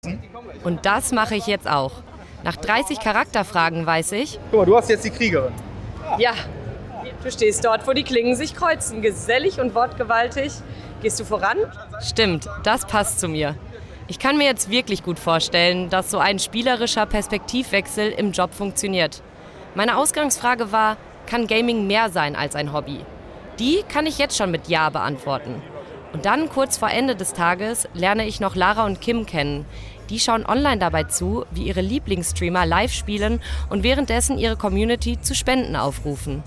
Und das mache ich jetzt auch. Nach 30 Charakterfragen weiß ich... Guck mal, du hast jetzt die Kriegerin. Ja, du stehst dort, wo die Klingen sich kreuzen. Gesellig und wortgewaltig. Gehst du voran? Stimmt, das passt zu mir. Ich kann mir jetzt wirklich gut vorstellen, dass so ein spielerischer Perspektivwechsel im Job funktioniert. Meine Ausgangsfrage war, kann Gaming mehr sein als ein Hobby? Die kann ich jetzt schon mit Ja beantworten. Und dann, kurz vor Ende des Tages, lerne ich noch Lara und Kim kennen. Die schauen online dabei zu, wie ihre Lieblingsstreamer live spielen und währenddessen ihre Community zu Spenden aufrufen.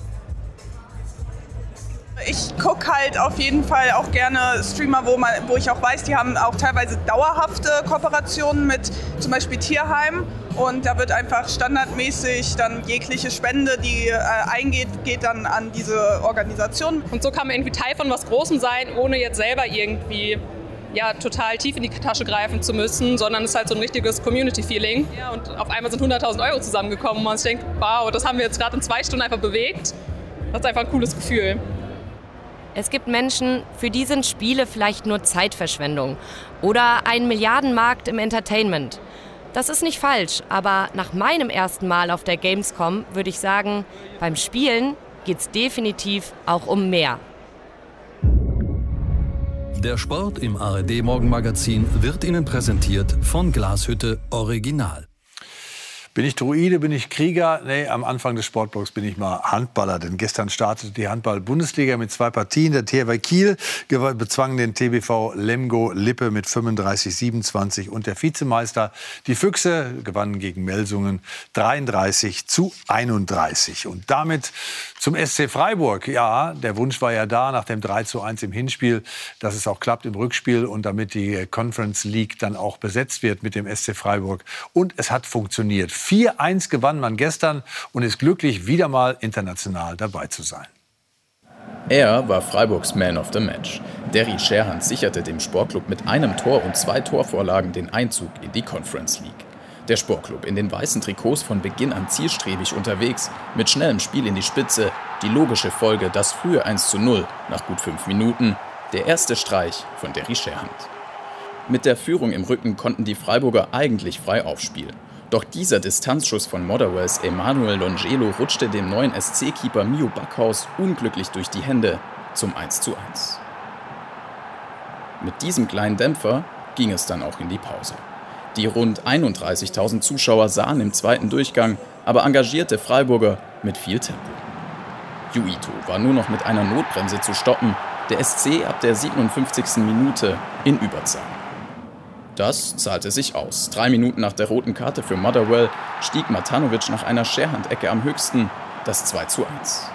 Ich gucke halt auf jeden Fall auch gerne Streamer, wo ich auch weiß, die haben auch teilweise dauerhafte Kooperationen mit zum Beispiel Tierheim. Und da wird einfach standardmäßig dann jegliche Spende, die eingeht, geht dann an diese Organisation. Und so kann man irgendwie Teil von was Großem sein, ohne jetzt selber irgendwie total tief in die Tasche greifen zu müssen, sondern es ist halt so ein richtiges Community-Feeling. Ja, und auf einmal sind 100.000 € zusammengekommen und man sich denkt, wow, das haben wir jetzt gerade in 2 Stunden einfach bewegt. Das ist einfach ein cooles Gefühl. Es gibt Menschen, für die sind Spiele vielleicht nur Zeitverschwendung oder ein Milliardenmarkt im Entertainment. Das ist nicht falsch, aber nach meinem ersten Mal auf der Gamescom würde ich sagen, beim Spielen geht's definitiv auch um mehr. Der Sport im ARD-Morgenmagazin wird Ihnen präsentiert von Glashütte Original. Bin ich Druide, bin ich Krieger? Nee, am Anfang des Sportblocks bin ich mal Handballer. Denn gestern startete die Handball-Bundesliga mit 2 Partien. Der THW Kiel bezwang den TBV Lemgo Lippe mit 35-27. Und der Vizemeister, die Füchse, gewannen gegen Melsungen 33-31. Und damit zum SC Freiburg. Ja, der Wunsch war ja da nach dem 3:1 im Hinspiel, dass es auch klappt im Rückspiel und damit die Conference League dann auch besetzt wird mit dem SC Freiburg. Und es hat funktioniert. 4:1 gewann man gestern und ist glücklich, wieder mal international dabei zu sein. Er war Freiburgs Man of the Match. Derry Scherhand sicherte dem Sportclub mit einem Tor und 2 Torvorlagen den Einzug in die Conference League. Der Sportclub in den weißen Trikots von Beginn an zielstrebig unterwegs, mit schnellem Spiel in die Spitze, die logische Folge das frühe 1:0 nach gut 5 Minuten, der erste Streich von Derry Scherhand. Mit der Führung im Rücken konnten die Freiburger eigentlich frei aufspielen. Doch dieser Distanzschuss von Motherwells Emanuel Longelo rutschte dem neuen SC-Keeper Mio Backhaus unglücklich durch die Hände zum 1:1. Mit diesem kleinen Dämpfer ging es dann auch in die Pause. Die rund 31.000 Zuschauer sahen im zweiten Durchgang aber engagierte Freiburger mit viel Tempo. Juito war nur noch mit einer Notbremse zu stoppen, der SC ab der 57. Minute in Überzahl. Das zahlte sich aus. 3 Minuten nach der roten Karte für Motherwell stieg Matanovic nach einer Scherhand-Ecke am höchsten das 2:1.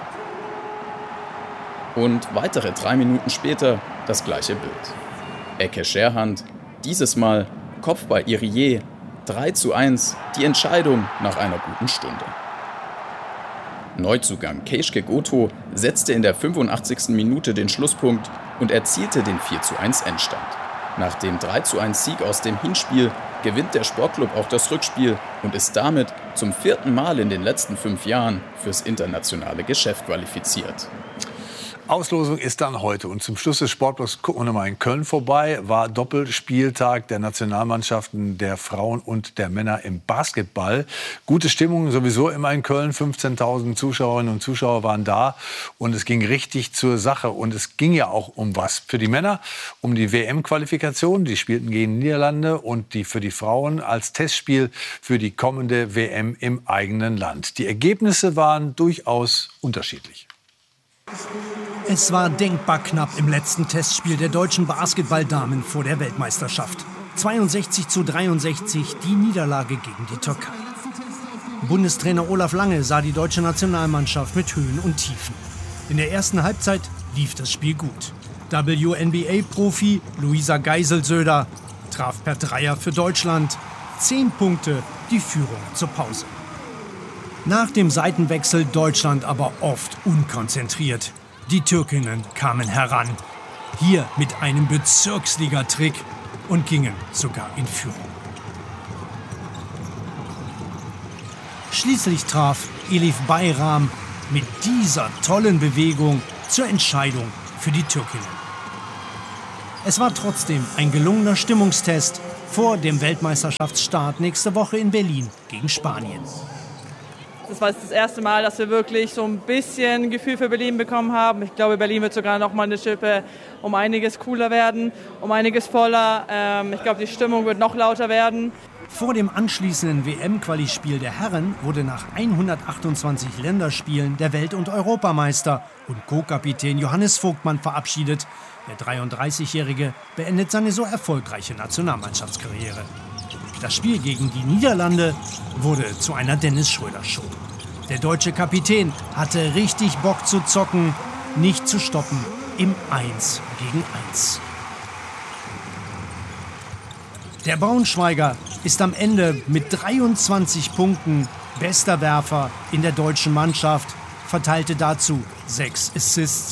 Und weitere 3 Minuten später das gleiche Bild. Ecke Scherhand, dieses Mal Kopfball Irié, 3:1, die Entscheidung nach einer guten Stunde. Neuzugang Keishke Goto setzte in der 85. Minute den Schlusspunkt und erzielte den 4:1 Endstand. Nach dem 3:1 Sieg aus dem Hinspiel gewinnt der Sportclub auch das Rückspiel und ist damit zum 4. Mal in den letzten 5 Jahren fürs internationale Geschäft qualifiziert. Auslosung ist dann heute. Und zum Schluss des Sportblocks gucken wir noch mal in Köln vorbei. War Doppelspieltag der Nationalmannschaften der Frauen und der Männer im Basketball. Gute Stimmung sowieso immer in Köln. 15.000 Zuschauerinnen und Zuschauer waren da. Und es ging richtig zur Sache. Und es ging ja auch um was. Für die Männer um die WM-Qualifikation. Die spielten gegen Niederlande. Und für die Frauen als Testspiel für die kommende WM im eigenen Land. Die Ergebnisse waren durchaus unterschiedlich. Es war denkbar knapp im letzten Testspiel der deutschen Basketballdamen vor der Weltmeisterschaft. 62:63 die Niederlage gegen die Türkei. Bundestrainer Olaf Lange sah die deutsche Nationalmannschaft mit Höhen und Tiefen. In der ersten Halbzeit lief das Spiel gut. WNBA-Profi Luisa Geiselsöder traf per Dreier für Deutschland. 10 Punkte, die Führung zur Pause. Nach dem Seitenwechsel Deutschland aber oft unkonzentriert. Die Türkinnen kamen heran. Hier mit einem Bezirksliga-Trick und gingen sogar in Führung. Schließlich traf Elif Bayram mit dieser tollen Bewegung zur Entscheidung für die Türkinnen. Es war trotzdem ein gelungener Stimmungstest vor dem Weltmeisterschaftsstart nächste Woche in Berlin gegen Spanien. Das war das erste Mal, dass wir wirklich so ein bisschen Gefühl für Berlin bekommen haben. Ich glaube, Berlin wird sogar noch mal eine Schippe um einiges cooler werden, um einiges voller. Ich glaube, die Stimmung wird noch lauter werden. Vor dem anschließenden WM-Quali-Spiel der Herren wurde nach 128 Länderspielen der Welt- und Europameister und Co-Kapitän Johannes Vogtmann verabschiedet. Der 33-Jährige beendet seine so erfolgreiche Nationalmannschaftskarriere. Das Spiel gegen die Niederlande wurde zu einer Dennis-Schröder-Show. Der deutsche Kapitän hatte richtig Bock zu zocken, nicht zu stoppen im 1 gegen 1. Der Braunschweiger ist am Ende mit 23 Punkten bester Werfer in der deutschen Mannschaft, verteilte dazu 6 Assists.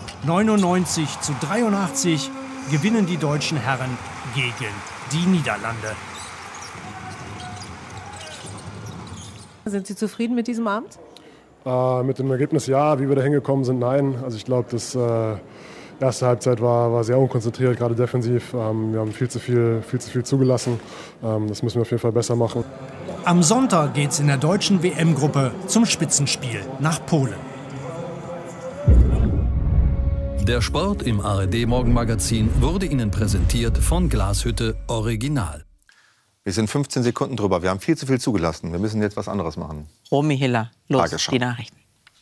99:83 gewinnen die deutschen Herren gegen die Niederlande. Sind Sie zufrieden mit diesem Abend? Mit dem Ergebnis ja, wie wir da hingekommen sind, nein. Also ich glaube, das erste Halbzeit war sehr unkonzentriert, gerade defensiv. Wir haben viel zu viel zugelassen. Das müssen wir auf jeden Fall besser machen. Am Sonntag geht es in der deutschen WM-Gruppe zum Spitzenspiel nach Polen. Der Sport im ARD-Morgenmagazin wurde Ihnen präsentiert von Glashütte Original. Wir sind 15 Sekunden drüber. Wir haben viel zu viel zugelassen. Wir müssen jetzt was anderes machen. Romy Hiller, los, Tagesschau. die Nachrichten.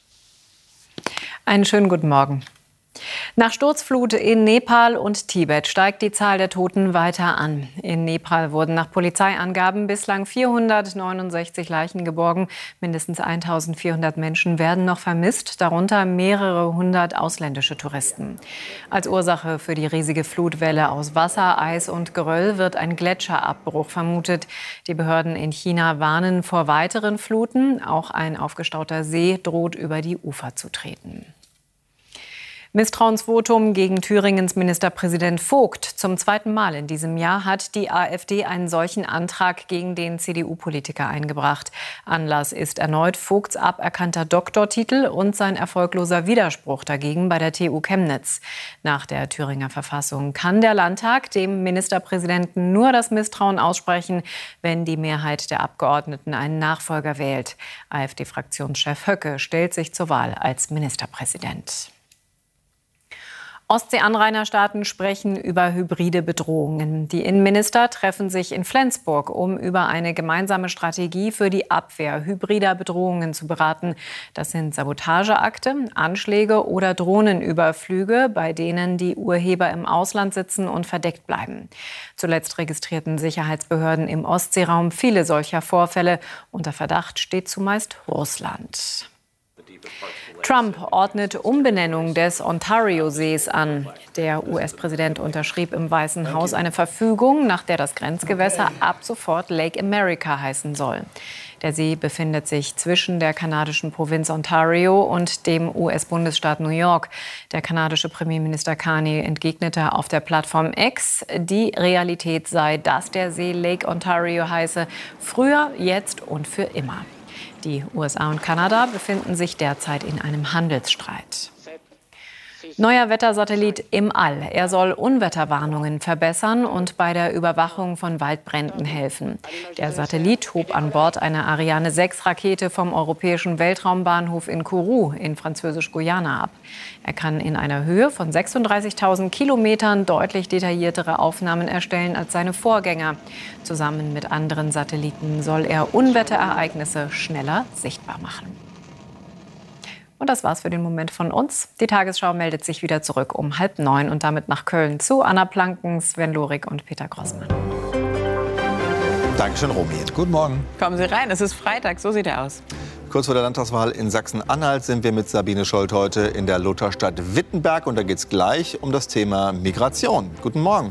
Einen schönen guten Morgen. Nach Sturzflut in Nepal und Tibet steigt die Zahl der Toten weiter an. In Nepal wurden nach Polizeiangaben bislang 469 Leichen geborgen. Mindestens 1400 Menschen werden noch vermisst, darunter mehrere hundert ausländische Touristen. Als Ursache für die riesige Flutwelle aus Wasser, Eis und Geröll wird ein Gletscherabbruch vermutet. Die Behörden in China warnen vor weiteren Fluten. Auch ein aufgestauter See droht über die Ufer zu treten. Misstrauensvotum gegen Thüringens Ministerpräsident Vogt. Zum zweiten Mal in diesem Jahr hat die AfD einen solchen Antrag gegen den CDU-Politiker eingebracht. Anlass ist erneut Vogts aberkannter Doktortitel und sein erfolgloser Widerspruch dagegen bei der TU Chemnitz. Nach der Thüringer Verfassung kann der Landtag dem Ministerpräsidenten nur das Misstrauen aussprechen, wenn die Mehrheit der Abgeordneten einen Nachfolger wählt. AfD-Fraktionschef Höcke stellt sich zur Wahl als Ministerpräsident. Ostsee-Anrainerstaaten sprechen über hybride Bedrohungen. Die Innenminister treffen sich in Flensburg, um über eine gemeinsame Strategie für die Abwehr hybrider Bedrohungen zu beraten. Das sind Sabotageakte, Anschläge oder Drohnenüberflüge, bei denen die Urheber im Ausland sitzen und verdeckt bleiben. Zuletzt registrierten Sicherheitsbehörden im Ostseeraum viele solcher Vorfälle. Unter Verdacht steht zumeist Russland. Trump ordnet Umbenennung des Ontario-Sees an. Der US-Präsident unterschrieb im Weißen Haus eine Verfügung, nach der das Grenzgewässer ab sofort Lake America heißen soll. Der See befindet sich zwischen der kanadischen Provinz Ontario und dem US-Bundesstaat New York. Der kanadische Premierminister Carney entgegnete auf der Plattform X, die Realität sei, dass der See Lake Ontario heiße, früher, jetzt und für immer. Die USA und Kanada befinden sich derzeit in einem Handelsstreit. Neuer Wettersatellit im All. Er soll Unwetterwarnungen verbessern und bei der Überwachung von Waldbränden helfen. Der Satellit hob an Bord einer Ariane 6-Rakete vom Europäischen Weltraumbahnhof in Kourou in Französisch-Guyana ab. Er kann in einer Höhe von 36.000 Kilometern deutlich detailliertere Aufnahmen erstellen als seine Vorgänger. Zusammen mit anderen Satelliten soll er Unwetterereignisse schneller sichtbar machen. Und das war's für den Moment von uns. Die Tagesschau meldet sich wieder zurück um 8:30 und damit nach Köln zu Anna Planken, Sven Lorik und Peter Grossmann. Dankeschön, Romy. Guten Morgen. Kommen Sie rein, es ist Freitag, so sieht er aus. Kurz vor der Landtagswahl in Sachsen-Anhalt sind wir mit Sabine Scholt heute in der Lutherstadt Wittenberg. Und da geht es gleich um das Thema Migration. Guten Morgen.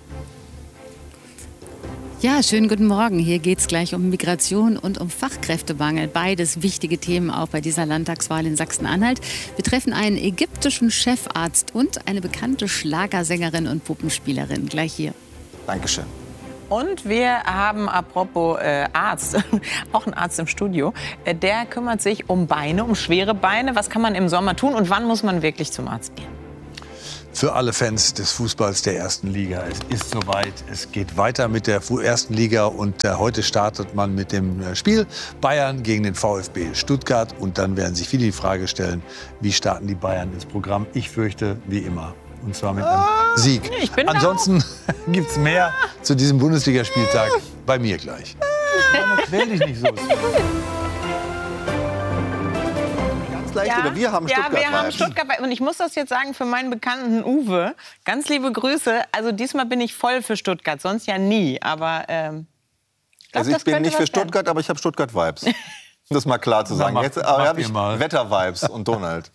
Ja, schönen guten Morgen. Hier geht es gleich um Migration und um Fachkräftemangel. Beides wichtige Themen auch bei dieser Landtagswahl in Sachsen-Anhalt. Wir treffen einen ägyptischen Chefarzt und eine bekannte Schlagersängerin und Puppenspielerin. Gleich hier. Dankeschön. Und wir haben, apropos Arzt, auch einen Arzt im Studio. Der kümmert sich um Beine, um schwere Beine. Was kann man im Sommer tun und wann muss man wirklich zum Arzt gehen? für alle Fans des Fußballs der ersten Liga. Es ist soweit. Es geht weiter mit der ersten Liga und heute startet man mit dem Spiel Bayern gegen den VfB Stuttgart. Und dann werden sich viele die Frage stellen, wie starten die Bayern ins Programm? Ich fürchte, wie immer. Und zwar mit einem Sieg. Ansonsten gibt es mehr zu diesem Bundesligaspieltag bei mir gleich. Quäl dich nicht so. Aber wir haben Stuttgart. Ja, wir haben Stuttgart. Und ich muss das jetzt sagen für meinen Bekannten Uwe. Ganz liebe Grüße. Also diesmal bin ich voll für Stuttgart, sonst ja nie. Aber also ich bin nicht für Stuttgart, aber ich habe Stuttgart-Vibes. Um das mal klar zu sagen. Jetzt habe ich Wetter-Vibes und Donald.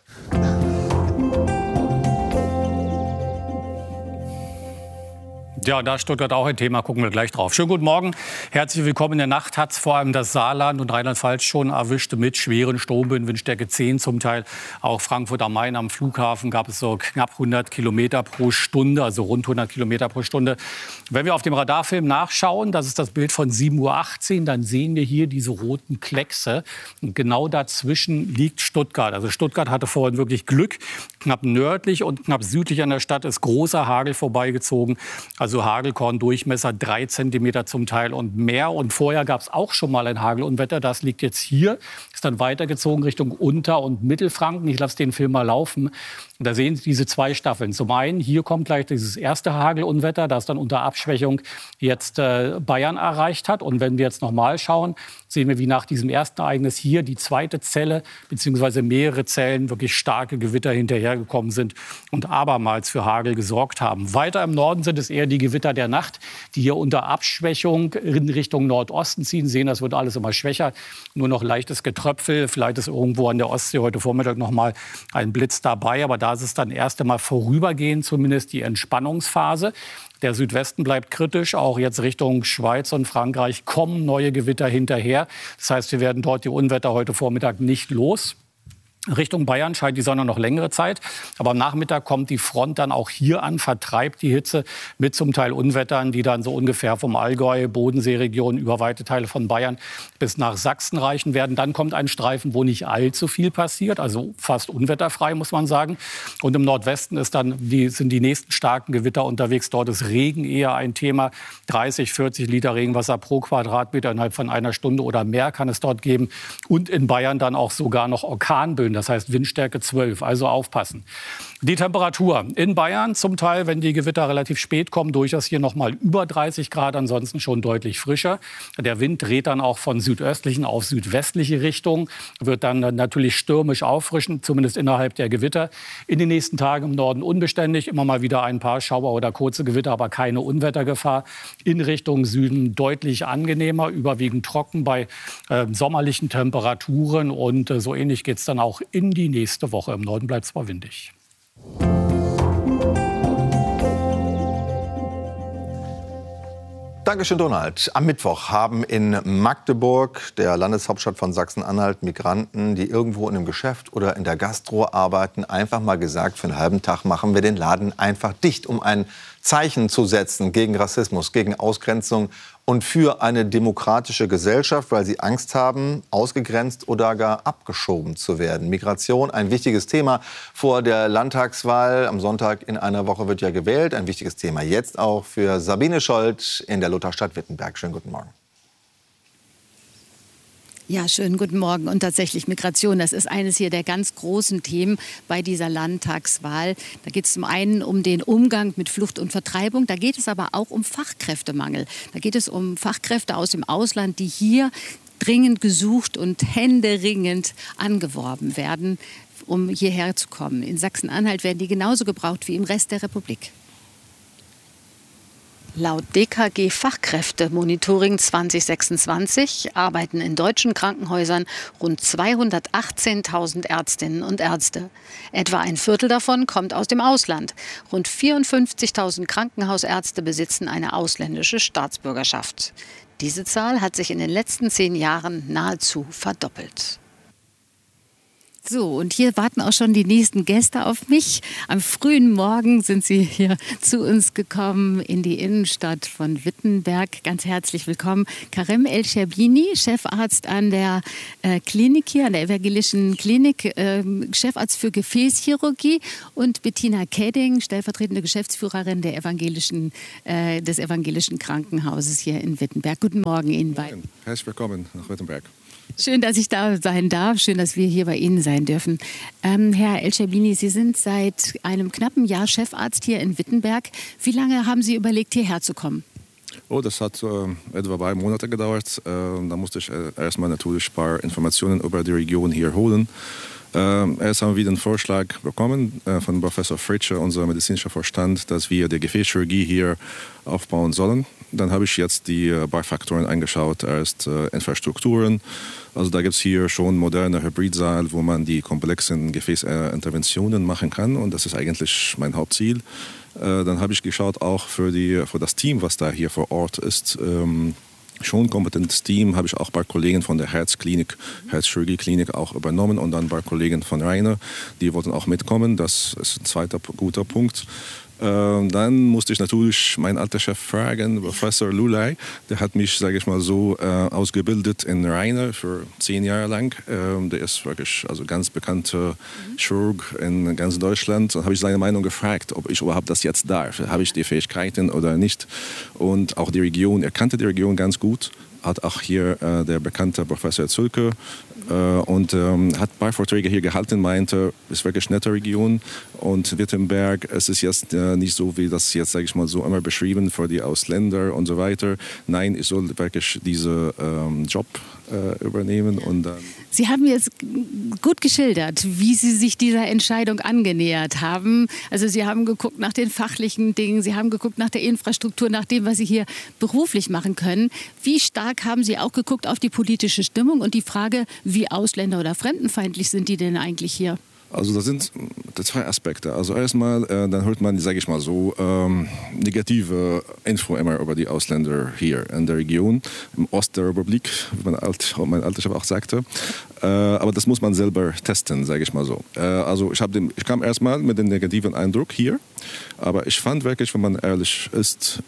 Ja, da ist Stuttgart auch ein Thema, gucken wir gleich drauf. Schönen guten Morgen, herzlich willkommen. In der Nacht hat es vor allem das Saarland und Rheinland-Pfalz schon erwischt mit schweren Sturmböen, Windstärke 10 zum Teil. Auch Frankfurt am Main am Flughafen gab es so knapp 100 Kilometer pro Stunde, also rund 100 Kilometer pro Stunde. Wenn wir auf dem Radarfilm nachschauen, das ist das Bild von 7:18 Uhr, dann sehen wir hier diese roten Kleckse. Und genau dazwischen liegt Stuttgart. Also Stuttgart hatte vorhin wirklich Glück. Knapp nördlich und knapp südlich an der Stadt ist großer Hagel vorbeigezogen. Also Hagelkorn-Durchmesser 3 Zentimeter zum Teil und mehr. Und vorher gab es auch schon mal ein Hagelunwetter. Das liegt jetzt hier, ist dann weitergezogen Richtung Unter- und Mittelfranken. Ich lasse den Film mal laufen. Und da sehen Sie diese zwei Staffeln. Zum einen, hier kommt gleich dieses erste Hagelunwetter, das dann unter Abschwächung jetzt Bayern erreicht hat. Und wenn wir jetzt noch mal schauen, sehen wir, wie nach diesem ersten Ereignis hier die zweite Zelle bzw. mehrere Zellen wirklich starke Gewitter hinterhergekommen sind und abermals für Hagel gesorgt haben. Weiter im Norden sind es eher die Gewitter der Nacht, die hier unter Abschwächung in Richtung Nordosten ziehen. Sie sehen, das wird alles immer schwächer. Nur noch leichtes Getröpfel. Vielleicht ist irgendwo an der Ostsee heute Vormittag noch mal ein Blitz dabei. Aber da ist es dann erst einmal vorübergehend zumindest die Entspannungsphase. Der Südwesten bleibt kritisch. Auch jetzt Richtung Schweiz und Frankreich kommen neue Gewitter hinterher. Das heißt, wir werden dort die Unwetter heute Vormittag nicht los. Richtung Bayern scheint die Sonne noch längere Zeit. Aber am Nachmittag kommt die Front dann auch hier an, vertreibt die Hitze mit zum Teil Unwettern, die dann so ungefähr vom Allgäu, Bodenseeregion über weite Teile von Bayern bis nach Sachsen reichen werden. Dann kommt ein Streifen, wo nicht allzu viel passiert, also fast unwetterfrei, muss man sagen. Und im Nordwesten sind die nächsten starken Gewitter unterwegs. Dort ist Regen eher ein Thema. 30, 40 Liter Regenwasser pro Quadratmeter innerhalb von einer Stunde oder mehr kann es dort geben. Und in Bayern dann auch sogar noch Orkanböen. Das heißt Windstärke 12, also aufpassen. Die Temperatur in Bayern zum Teil, wenn die Gewitter relativ spät kommen, durchaus hier noch mal über 30 Grad, ansonsten schon deutlich frischer. Der Wind dreht dann auch von südöstlichen auf südwestliche Richtung, wird dann natürlich stürmisch auffrischen, zumindest innerhalb der Gewitter. In den nächsten Tagen im Norden unbeständig, immer mal wieder ein paar Schauer oder kurze Gewitter, aber keine Unwettergefahr. In Richtung Süden deutlich angenehmer, überwiegend trocken bei sommerlichen Temperaturen und so ähnlich geht es dann auch in die nächste Woche. Im Norden bleibt es zwar windig. Dankeschön, Donald. Am Mittwoch haben in Magdeburg, der Landeshauptstadt von Sachsen-Anhalt, Migranten, die irgendwo in einem Geschäft oder in der Gastro arbeiten, einfach mal gesagt, für einen halben Tag machen wir den Laden einfach dicht, um ein Zeichen zu setzen gegen Rassismus, gegen Ausgrenzung und für eine demokratische Gesellschaft, weil sie Angst haben, ausgegrenzt oder gar abgeschoben zu werden. Migration, ein wichtiges Thema vor der Landtagswahl. Am Sonntag in einer Woche wird ja gewählt. Ein wichtiges Thema jetzt auch für Sabine Scholz in der Lutherstadt Wittenberg. Schönen guten Morgen. Ja, schönen guten Morgen. Und tatsächlich Migration, das ist eines hier der ganz großen Themen bei dieser Landtagswahl. Da geht es zum einen um den Umgang mit Flucht und Vertreibung. Da geht es aber auch um Fachkräftemangel. Da geht es um Fachkräfte aus dem Ausland, die hier dringend gesucht und händeringend angeworben werden, um hierher zu kommen. In Sachsen-Anhalt werden die genauso gebraucht wie im Rest der Republik. Laut DKG Fachkräftemonitoring 2026 arbeiten in deutschen Krankenhäusern rund 218.000 Ärztinnen und Ärzte. Etwa ein Viertel davon kommt aus dem Ausland. Rund 54.000 Krankenhausärzte besitzen eine ausländische Staatsbürgerschaft. Diese Zahl hat sich in den letzten 10 Jahren nahezu verdoppelt. So, und hier warten auch schon die nächsten Gäste auf mich. Am frühen Morgen sind sie hier zu uns gekommen in die Innenstadt von Wittenberg. Ganz herzlich willkommen. Karim El-Sherbini, Chefarzt an der Klinik hier, an der Evangelischen Klinik, Chefarzt für Gefäßchirurgie, und Bettina Kedding, stellvertretende Geschäftsführerin des Evangelischen Krankenhauses hier in Wittenberg. Guten Morgen Ihnen beiden. Herzlich willkommen nach Wittenberg. Schön, dass ich da sein darf. Schön, dass wir hier bei Ihnen sein dürfen. Herr El-Sherbini, Sie sind seit einem knappen Jahr Chefarzt hier in Wittenberg. Wie lange haben Sie überlegt, hierher zu kommen? Oh, das hat etwa 2 Monate gedauert. Da musste ich erstmal natürlich ein paar Informationen über die Region hier holen. Erst haben wir den Vorschlag bekommen von Professor Fritsche, unser medizinischer Vorstand, dass wir die Gefäßchirurgie hier aufbauen sollen. Dann habe ich jetzt die Faktoren angeschaut, erst Infrastrukturen. Also da gibt es hier schon moderne Hybridsaal, wo man die komplexen Gefäßinterventionen machen kann, und das ist eigentlich mein Hauptziel. Dann habe ich geschaut auch für das Team, was da hier vor Ort ist. Schon kompetentes Team, habe ich auch ein paar Kollegen von der Herzchirurgie-Klinik auch übernommen, und dann ein paar Kollegen von Rainer, die wollten auch mitkommen. Das ist ein zweiter guter Punkt. Dann musste ich natürlich meinen alten Chef fragen, Professor Lulay. Der hat mich, sage ich mal so, ausgebildet in Rainer für 10 Jahre lang. Der ist wirklich ganz bekannter Chirurg in ganz Deutschland. Dann habe ich seine Meinung gefragt, ob ich überhaupt das jetzt darf. Habe ich die Fähigkeiten oder nicht? Und auch die Region, er kannte die Region ganz gut. Hat auch hier der bekannte Professor Zülke und hat ein paar Vorträge hier gehalten, meinte, es ist wirklich eine nette Region, und Wittenberg, es ist jetzt nicht so, wie das jetzt, sage ich mal, so immer beschrieben für die Ausländer und so weiter. Nein, ich soll wirklich diesen Job übernehmen. Und dann Sie haben jetzt gut geschildert, wie Sie sich dieser Entscheidung angenähert haben. Also Sie haben geguckt nach den fachlichen Dingen, Sie haben geguckt nach der Infrastruktur, nach dem, was Sie hier beruflich machen können. Wie stark haben Sie auch geguckt auf die politische Stimmung und die Frage, wie ausländer- oder fremdenfeindlich sind die denn eigentlich hier? Also das sind 2 Aspekte. Also erstmal, dann hört man, sage ich mal so, negative Info immer über die Ausländer hier in der Region, im Ost der Republik, wie mein alter Chef auch sagte. Aber das muss man selber testen, sage ich mal so. Also ich kam erstmal mit dem negativen Eindruck hier, aber ich fand wirklich, wenn man ehrlich ist,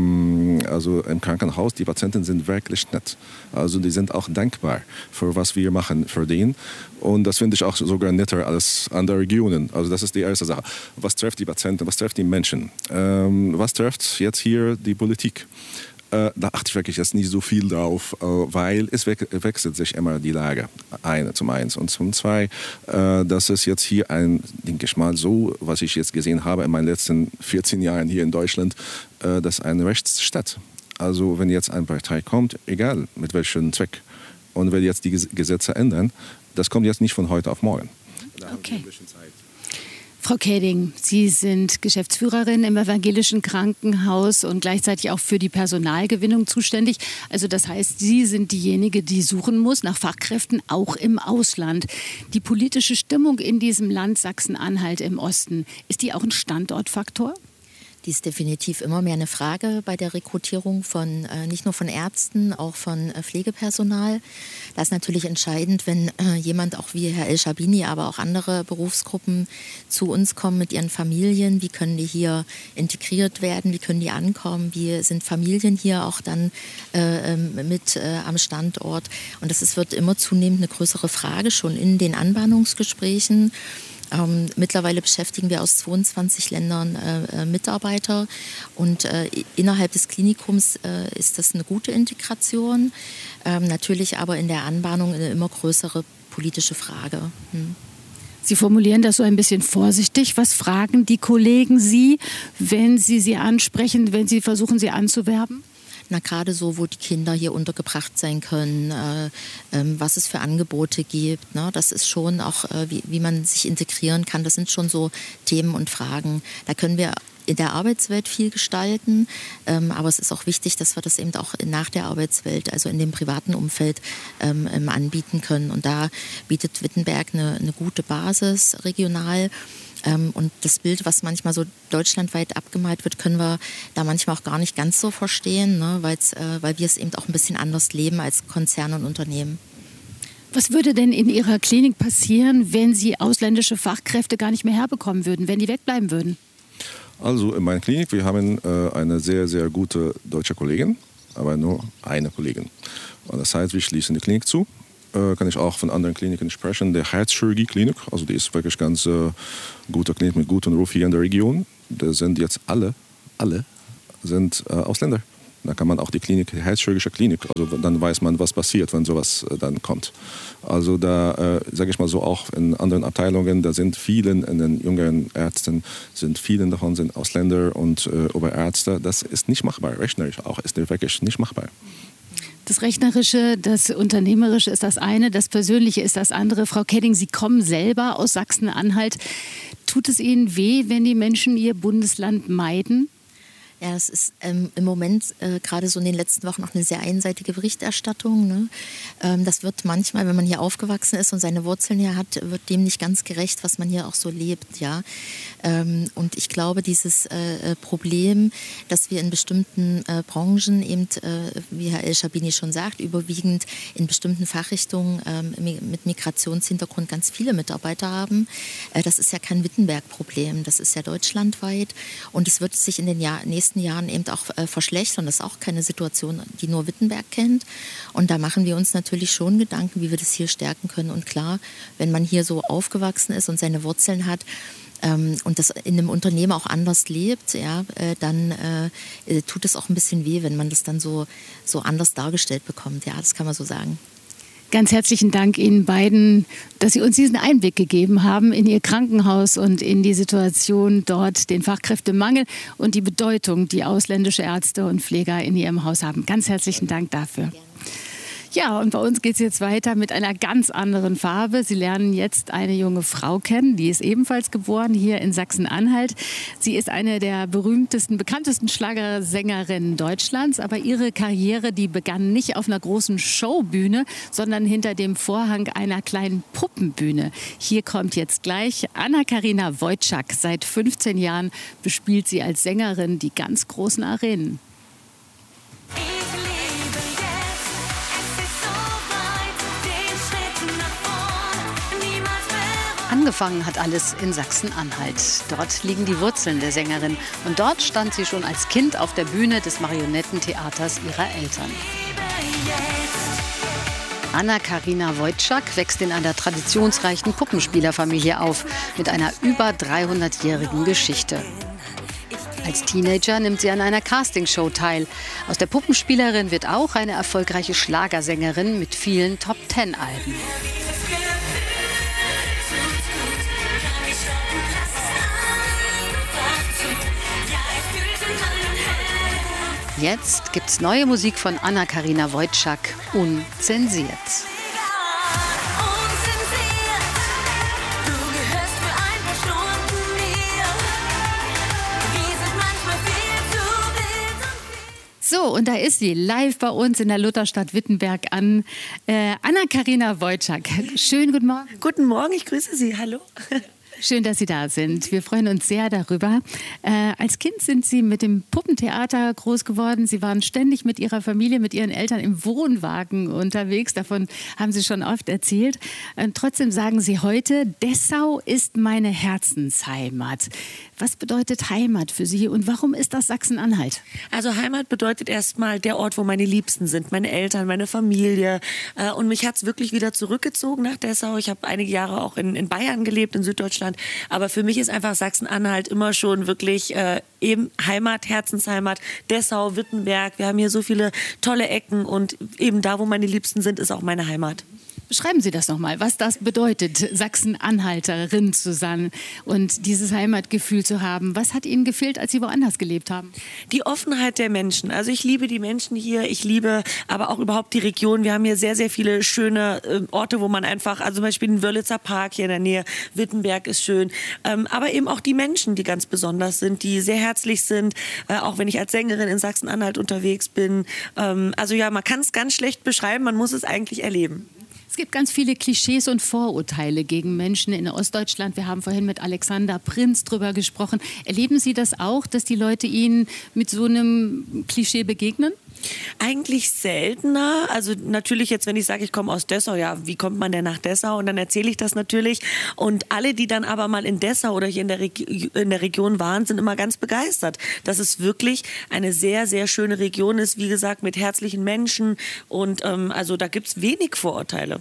also im Krankenhaus, die Patienten sind wirklich nett. Also die sind auch dankbar für was wir machen für den. Und das finde ich auch sogar netter als andere Regionen. Also das ist die erste Sache. Was trifft die Patienten, was trifft die Menschen? Was trifft jetzt hier die Politik? Da achte ich wirklich jetzt nicht so viel drauf, weil es wechselt sich immer die Lage, zum eins. Und zum zwei, das ist jetzt hier denke ich mal so, was ich jetzt gesehen habe in meinen letzten 14 Jahren hier in Deutschland, das ist eine Rechtsstadt. Also wenn jetzt eine Partei kommt, egal mit welchem Zweck, und will jetzt die Gesetze ändern, das kommt jetzt nicht von heute auf morgen. Okay. Frau Kedding, Sie sind Geschäftsführerin im Evangelischen Krankenhaus und gleichzeitig auch für die Personalgewinnung zuständig. Also das heißt, Sie sind diejenige, die suchen muss nach Fachkräften, auch im Ausland. Die politische Stimmung in diesem Land Sachsen-Anhalt im Osten, ist die auch ein Standortfaktor? Die ist definitiv immer mehr eine Frage bei der Rekrutierung von nicht nur von Ärzten, auch von Pflegepersonal. Das ist natürlich entscheidend, wenn jemand auch wie Herr El-Sherbini, aber auch andere Berufsgruppen zu uns kommen mit ihren Familien. Wie können die hier integriert werden? Wie können die ankommen? Wie sind Familien hier auch dann mit am Standort? Und das wird immer zunehmend eine größere Frage schon in den Anbahnungsgesprächen. Mittlerweile beschäftigen wir aus 22 Ländern Mitarbeiter, und innerhalb des Klinikums ist das eine gute Integration, natürlich aber in der Anbahnung eine immer größere politische Frage. Sie formulieren das so ein bisschen vorsichtig. Was fragen die Kollegen Sie, wenn Sie ansprechen, wenn Sie versuchen, Sie anzuwerben? Na, gerade so, wo die Kinder hier untergebracht sein können, was es für Angebote gibt. Ne? Das ist schon auch, wie man sich integrieren kann. Das sind schon so Themen und Fragen. Da können wir in der Arbeitswelt viel gestalten, aber es ist auch wichtig, dass wir das eben auch nach der Arbeitswelt, also in dem privaten Umfeld, anbieten können. Und da bietet Wittenberg eine gute Basis regional. Und das Bild, was manchmal so deutschlandweit abgemalt wird, können wir da manchmal auch gar nicht ganz so verstehen, ne? Weil wir es eben auch ein bisschen anders leben als Konzerne und Unternehmen. Was würde denn in Ihrer Klinik passieren, wenn Sie ausländische Fachkräfte gar nicht mehr herbekommen würden, wenn die wegbleiben würden? Also in meiner Klinik, wir haben eine sehr, sehr gute deutsche Kollegin, aber nur eine Kollegin. Und das heißt, wir schließen die Klinik zu. Kann ich auch von anderen Kliniken sprechen. Der Herzchirurgie-Klinik, also die ist wirklich ganz gute Klinik mit gutem Ruf hier in der Region. Da sind jetzt alle sind Ausländer. Da kann man auch die Herzchirurgische Klinik, also dann weiß man, was passiert, wenn sowas dann kommt. Also da, sage ich mal so, auch in anderen Abteilungen, da sind vielen, in den jüngeren Ärzten, vielen davon sind Ausländer und Oberärzte. Das ist nicht machbar, rechnerisch auch, ist wirklich nicht machbar. Das Rechnerische, das Unternehmerische ist das eine, das Persönliche ist das andere. Frau Kedding, Sie kommen selber aus Sachsen-Anhalt. Tut es Ihnen weh, wenn die Menschen ihr Bundesland meiden? Ja, das ist im Moment gerade so in den letzten Wochen auch eine sehr einseitige Berichterstattung. Ne? Das wird manchmal, wenn man hier aufgewachsen ist und seine Wurzeln hier hat, wird dem nicht ganz gerecht, was man hier auch so lebt. Ja? Und ich glaube, dieses Problem, dass wir in bestimmten Branchen eben, wie Herr El-Schabini schon sagt, überwiegend in bestimmten Fachrichtungen mit Migrationshintergrund ganz viele Mitarbeiter haben, das ist ja kein Wittenberg-Problem, das ist ja deutschlandweit und es wird sich in den nächsten Jahren eben auch verschlechtern. Das ist auch keine Situation, die nur Wittenberg kennt. Und da machen wir uns natürlich schon Gedanken, wie wir das hier stärken können. Und klar, wenn man hier so aufgewachsen ist und seine Wurzeln hat und das in einem Unternehmen auch anders lebt, ja, dann tut es auch ein bisschen weh, wenn man das dann so anders dargestellt bekommt. Ja, das kann man so sagen. Ganz herzlichen Dank Ihnen beiden, dass Sie uns diesen Einblick gegeben haben in Ihr Krankenhaus und in die Situation dort, den Fachkräftemangel und die Bedeutung, die ausländische Ärzte und Pfleger in Ihrem Haus haben. Ganz herzlichen Dank dafür. Ja, und bei uns geht es jetzt weiter mit einer ganz anderen Farbe. Sie lernen jetzt eine junge Frau kennen, die ist ebenfalls geboren hier in Sachsen-Anhalt. Sie ist eine der berühmtesten, bekanntesten Schlagersängerinnen Deutschlands. Aber ihre Karriere, die begann nicht auf einer großen Showbühne, sondern hinter dem Vorhang einer kleinen Puppenbühne. Hier kommt jetzt gleich Anna-Karina Wojcik. Seit 15 Jahren bespielt sie als Sängerin die ganz großen Arenen. Angefangen hat alles in Sachsen-Anhalt. Dort liegen die Wurzeln der Sängerin. Und dort stand sie schon als Kind auf der Bühne des Marionettentheaters ihrer Eltern. Anna-Karina Wojcik wächst in einer traditionsreichen Puppenspielerfamilie auf, mit einer über 300-jährigen Geschichte. Als Teenager nimmt sie an einer Castingshow teil. Aus der Puppenspielerin wird auch eine erfolgreiche Schlagersängerin mit vielen Top-10-Alben. Jetzt gibt's neue Musik von Anna-Karina Wojcik, unzensiert. So, und da ist sie, live bei uns in der Lutherstadt Wittenberg an. Anna-Karina Wojcik, schönen guten Morgen. Guten Morgen, ich grüße Sie, hallo. Schön, dass Sie da sind. Wir freuen uns sehr darüber. Als Kind sind Sie mit dem Puppentheater groß geworden. Sie waren ständig mit Ihrer Familie, mit Ihren Eltern im Wohnwagen unterwegs. Davon haben Sie schon oft erzählt. Trotzdem sagen Sie heute, Dessau ist meine Herzensheimat. Was bedeutet Heimat für Sie und warum ist das Sachsen-Anhalt? Also Heimat bedeutet erstmal der Ort, wo meine Liebsten sind, meine Eltern, meine Familie. Und mich hat es wirklich wieder zurückgezogen nach Dessau. Ich habe einige Jahre auch in Bayern gelebt, in Süddeutschland. Aber für mich ist einfach Sachsen-Anhalt immer schon wirklich eben Heimat, Herzensheimat, Dessau, Wittenberg. Wir haben hier so viele tolle Ecken und eben da, wo meine Liebsten sind, ist auch meine Heimat. Beschreiben Sie das nochmal, was das bedeutet, Sachsen-Anhalterin zu sein und dieses Heimatgefühl zu haben. Was hat Ihnen gefehlt, als Sie woanders gelebt haben? Die Offenheit der Menschen. Also ich liebe die Menschen hier, ich liebe aber auch überhaupt die Region. Wir haben hier sehr, sehr viele schöne Orte, wo man einfach, also zum Beispiel den Wörlitzer Park hier in der Nähe, Wittenberg ist schön. Aber eben auch die Menschen, die ganz besonders sind, die sehr herzlich sind, auch wenn ich als Sängerin in Sachsen-Anhalt unterwegs bin. Also ja, man kann es ganz schlecht beschreiben, man muss es eigentlich erleben. Es gibt ganz viele Klischees und Vorurteile gegen Menschen in Ostdeutschland. Wir haben vorhin mit Alexander Prinz drüber gesprochen. Erleben Sie das auch, dass die Leute Ihnen mit so einem Klischee begegnen? Eigentlich seltener. Also natürlich jetzt, wenn ich sage, ich komme aus Dessau, ja, wie kommt man denn nach Dessau? Und dann erzähle ich das natürlich. Und alle, die dann aber mal in Dessau oder hier in der Region waren, sind immer ganz begeistert, dass es wirklich eine sehr, sehr schöne Region ist. Wie gesagt, mit herzlichen Menschen. Und also da gibt es wenig Vorurteile.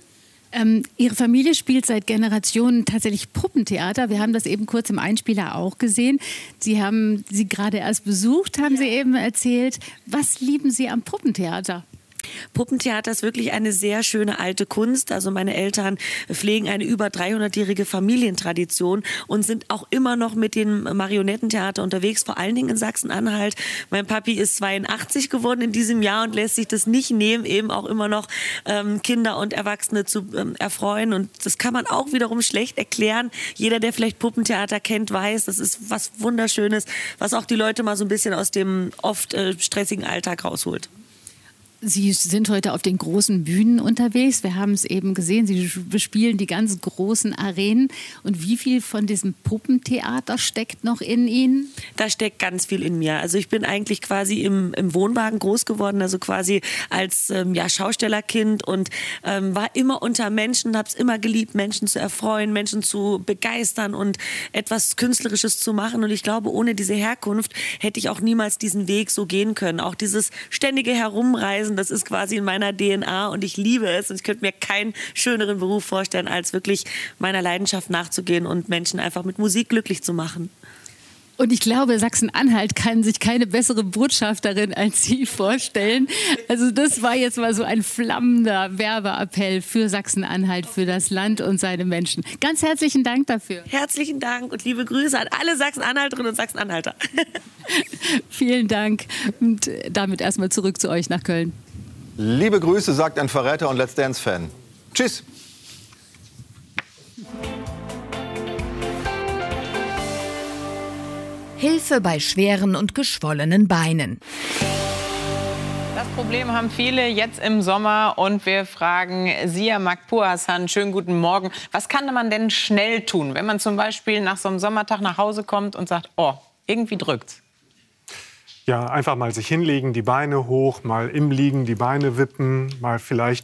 Ihre Familie spielt seit Generationen tatsächlich Puppentheater. Wir haben das eben kurz im Einspieler auch gesehen. Sie haben sie gerade erst besucht, haben Sie eben erzählt. Was lieben Sie am Puppentheater? Puppentheater ist wirklich eine sehr schöne alte Kunst. Also meine Eltern pflegen eine über 300-jährige Familientradition und sind auch immer noch mit dem Marionettentheater unterwegs, vor allen Dingen in Sachsen-Anhalt. Mein Papi ist 82 geworden in diesem Jahr und lässt sich das nicht nehmen, eben auch immer noch Kinder und Erwachsene zu erfreuen. Und das kann man auch wiederum schlecht erklären. Jeder, der vielleicht Puppentheater kennt, weiß, das ist was Wunderschönes, was auch die Leute mal so ein bisschen aus dem oft stressigen Alltag rausholt. Sie sind heute auf den großen Bühnen unterwegs. Wir haben es eben gesehen, Sie bespielen die ganz großen Arenen. Und wie viel von diesem Puppentheater steckt noch in Ihnen? Da steckt ganz viel in mir. Also ich bin eigentlich quasi im Wohnwagen groß geworden, also quasi als Schaustellerkind und war immer unter Menschen, habe es immer geliebt, Menschen zu erfreuen, Menschen zu begeistern und etwas Künstlerisches zu machen. Und ich glaube, ohne diese Herkunft hätte ich auch niemals diesen Weg so gehen können. Auch dieses ständige Herumreisen, das ist quasi in meiner DNA und ich liebe es. Und ich könnte mir keinen schöneren Beruf vorstellen, als wirklich meiner Leidenschaft nachzugehen und Menschen einfach mit Musik glücklich zu machen. Und ich glaube, Sachsen-Anhalt kann sich keine bessere Botschafterin als Sie vorstellen. Also das war jetzt mal so ein flammender Werbeappell für Sachsen-Anhalt, für das Land und seine Menschen. Ganz herzlichen Dank dafür. Herzlichen Dank und liebe Grüße an alle Sachsen-Anhalterinnen und Sachsen-Anhalter. Vielen Dank und damit erstmal zurück zu euch nach Köln. Liebe Grüße, sagt ein Verräter und Let's Dance-Fan. Tschüss. Hilfe bei schweren und geschwollenen Beinen. Das Problem haben viele jetzt im Sommer und wir fragen Sia Makpur-Hassan, schönen guten Morgen. Was kann man denn schnell tun, wenn man zum Beispiel nach so einem Sommertag nach Hause kommt und sagt, oh, irgendwie drückt's? Ja, einfach mal sich hinlegen, die Beine hoch, mal im Liegen die Beine wippen, vielleicht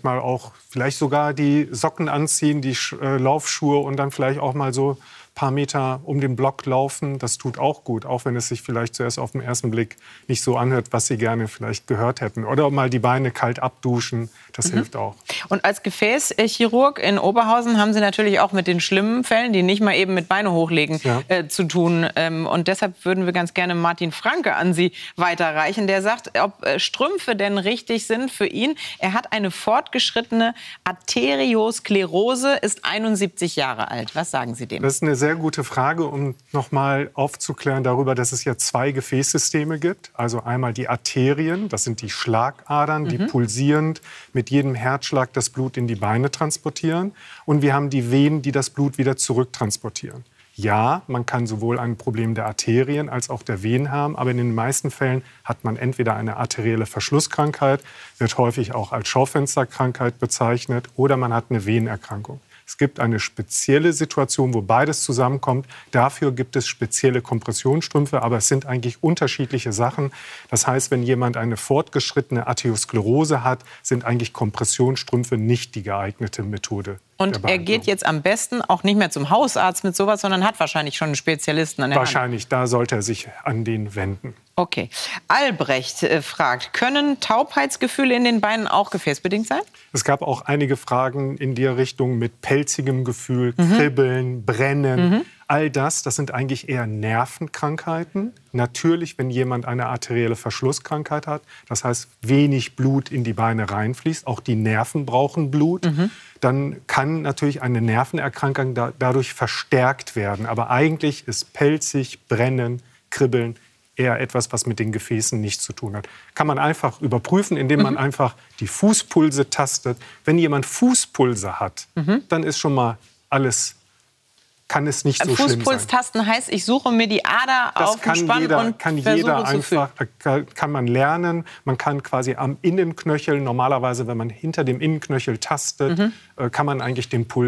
sogar die Socken anziehen, die Laufschuhe und dann vielleicht auch mal so ein paar Meter um den Block laufen. Das tut auch gut, auch wenn es sich vielleicht zuerst auf den ersten Blick nicht so anhört, was Sie gerne vielleicht gehört hätten. Oder mal die Beine kalt abduschen, das hilft auch. Und als Gefäßchirurg in Oberhausen haben Sie natürlich auch mit den schlimmen Fällen, die nicht mal eben mit Beine hochlegen, zu tun. Und deshalb würden wir ganz gerne Martin Franke an Sie weiterreichen. Der sagt, ob Strümpfe denn richtig sind für ihn. Er hat eine fortgeschrittene Arteriosklerose, ist 71 Jahre alt. Was sagen Sie dem? Das ist eine sehr gute Frage, um noch mal aufzuklären darüber, dass es ja zwei Gefäßsysteme gibt. Also einmal die Arterien, das sind die Schlagadern, die pulsierend mit jedem Herzschlag das Blut in die Beine transportieren. Und wir haben die Venen, die das Blut wieder zurücktransportieren. Ja, man kann sowohl ein Problem der Arterien als auch der Venen haben, aber in den meisten Fällen hat man entweder eine arterielle Verschlusskrankheit, wird häufig auch als Schaufensterkrankheit bezeichnet, oder man hat eine Venenerkrankung. Es gibt eine spezielle Situation, wo beides zusammenkommt. Dafür gibt es spezielle Kompressionsstrümpfe, aber es sind eigentlich unterschiedliche Sachen. Das heißt, wenn jemand eine fortgeschrittene Arteriosklerose hat, sind eigentlich Kompressionsstrümpfe nicht die geeignete Methode. Und er geht jetzt am besten auch nicht mehr zum Hausarzt mit sowas, sondern hat wahrscheinlich schon einen Spezialisten an der Hand. Wahrscheinlich, da sollte er sich an den wenden. Okay. Albrecht fragt, können Taubheitsgefühle in den Beinen auch gefäßbedingt sein? Es gab auch einige Fragen in die Richtung mit pelzigem Gefühl, Kribbeln, Brennen. All das sind eigentlich eher Nervenkrankheiten. Natürlich, wenn jemand eine arterielle Verschlusskrankheit hat, das heißt, wenig Blut in die Beine reinfließt, auch die Nerven brauchen Blut, dann kann natürlich eine Nervenerkrankung dadurch verstärkt werden. Aber eigentlich ist pelzig, Brennen, Kribbeln eher etwas, was mit den Gefäßen nichts zu tun hat. Kann man einfach überprüfen, indem man einfach die Fußpulse tastet. Wenn jemand Fußpulse hat, dann ist schon mal alles, kann es nicht so schlimm sein. Fußpuls tasten heißt, ich suche mir die Ader auf den Spann und versuche zu fühlen. Kann man lernen. Man kann quasi am Innenknöchel, normalerweise, wenn man hinter dem Innenknöchel tastet, kann man eigentlich den Puls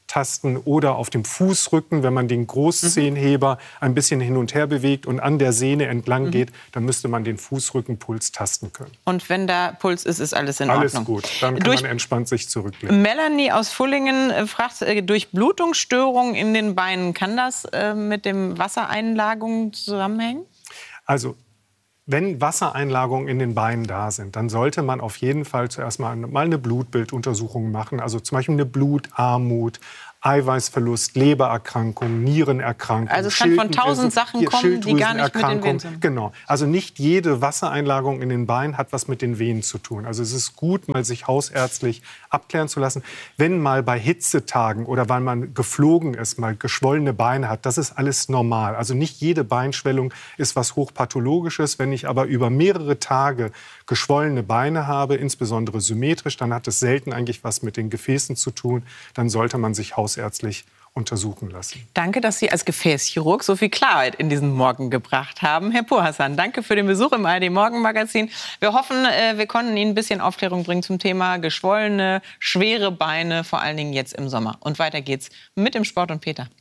abtasten oder auf dem Fußrücken, wenn man den Großzehenheber ein bisschen hin und her bewegt und an der Sehne entlang geht, dann müsste man den Fußrückenpuls tasten können. Und wenn da Puls ist, ist alles in Ordnung? Alles gut, dann kann man entspannt sich zurücklehnen. Melanie aus Fullingen fragt, Durchblutungsstörungen in den Beinen, kann das mit dem Wassereinlagerungen zusammenhängen? Also, wenn Wassereinlagerungen in den Beinen da sind, dann sollte man auf jeden Fall zuerst mal eine Blutbilduntersuchung machen. Also zum Beispiel eine Blutarmut, Eiweißverlust, Lebererkrankung, Nierenerkrankung. Also es kann von 1000 Sachen kommen, die gar nicht mit den Venen sind. Genau. Also nicht jede Wassereinlagerung in den Beinen hat was mit den Venen zu tun. Also es ist gut, mal sich hausärztlich abklären zu lassen. Wenn mal bei Hitzetagen oder weil man geflogen ist, mal geschwollene Beine hat, das ist alles normal. Also nicht jede Beinschwellung ist was Hochpathologisches. Wenn ich aber über mehrere Tage geschwollene Beine habe, insbesondere symmetrisch, dann hat es selten eigentlich was mit den Gefäßen zu tun. Dann sollte man sich hausärztlich untersuchen lassen. Danke, dass Sie als Gefäßchirurg so viel Klarheit in diesen Morgen gebracht haben. Herr Pourhassan, danke für den Besuch im ARD Morgenmagazin. Wir hoffen, wir konnten Ihnen ein bisschen Aufklärung bringen zum Thema geschwollene, schwere Beine, vor allen Dingen jetzt im Sommer. Und weiter geht's mit dem Sport und Peter.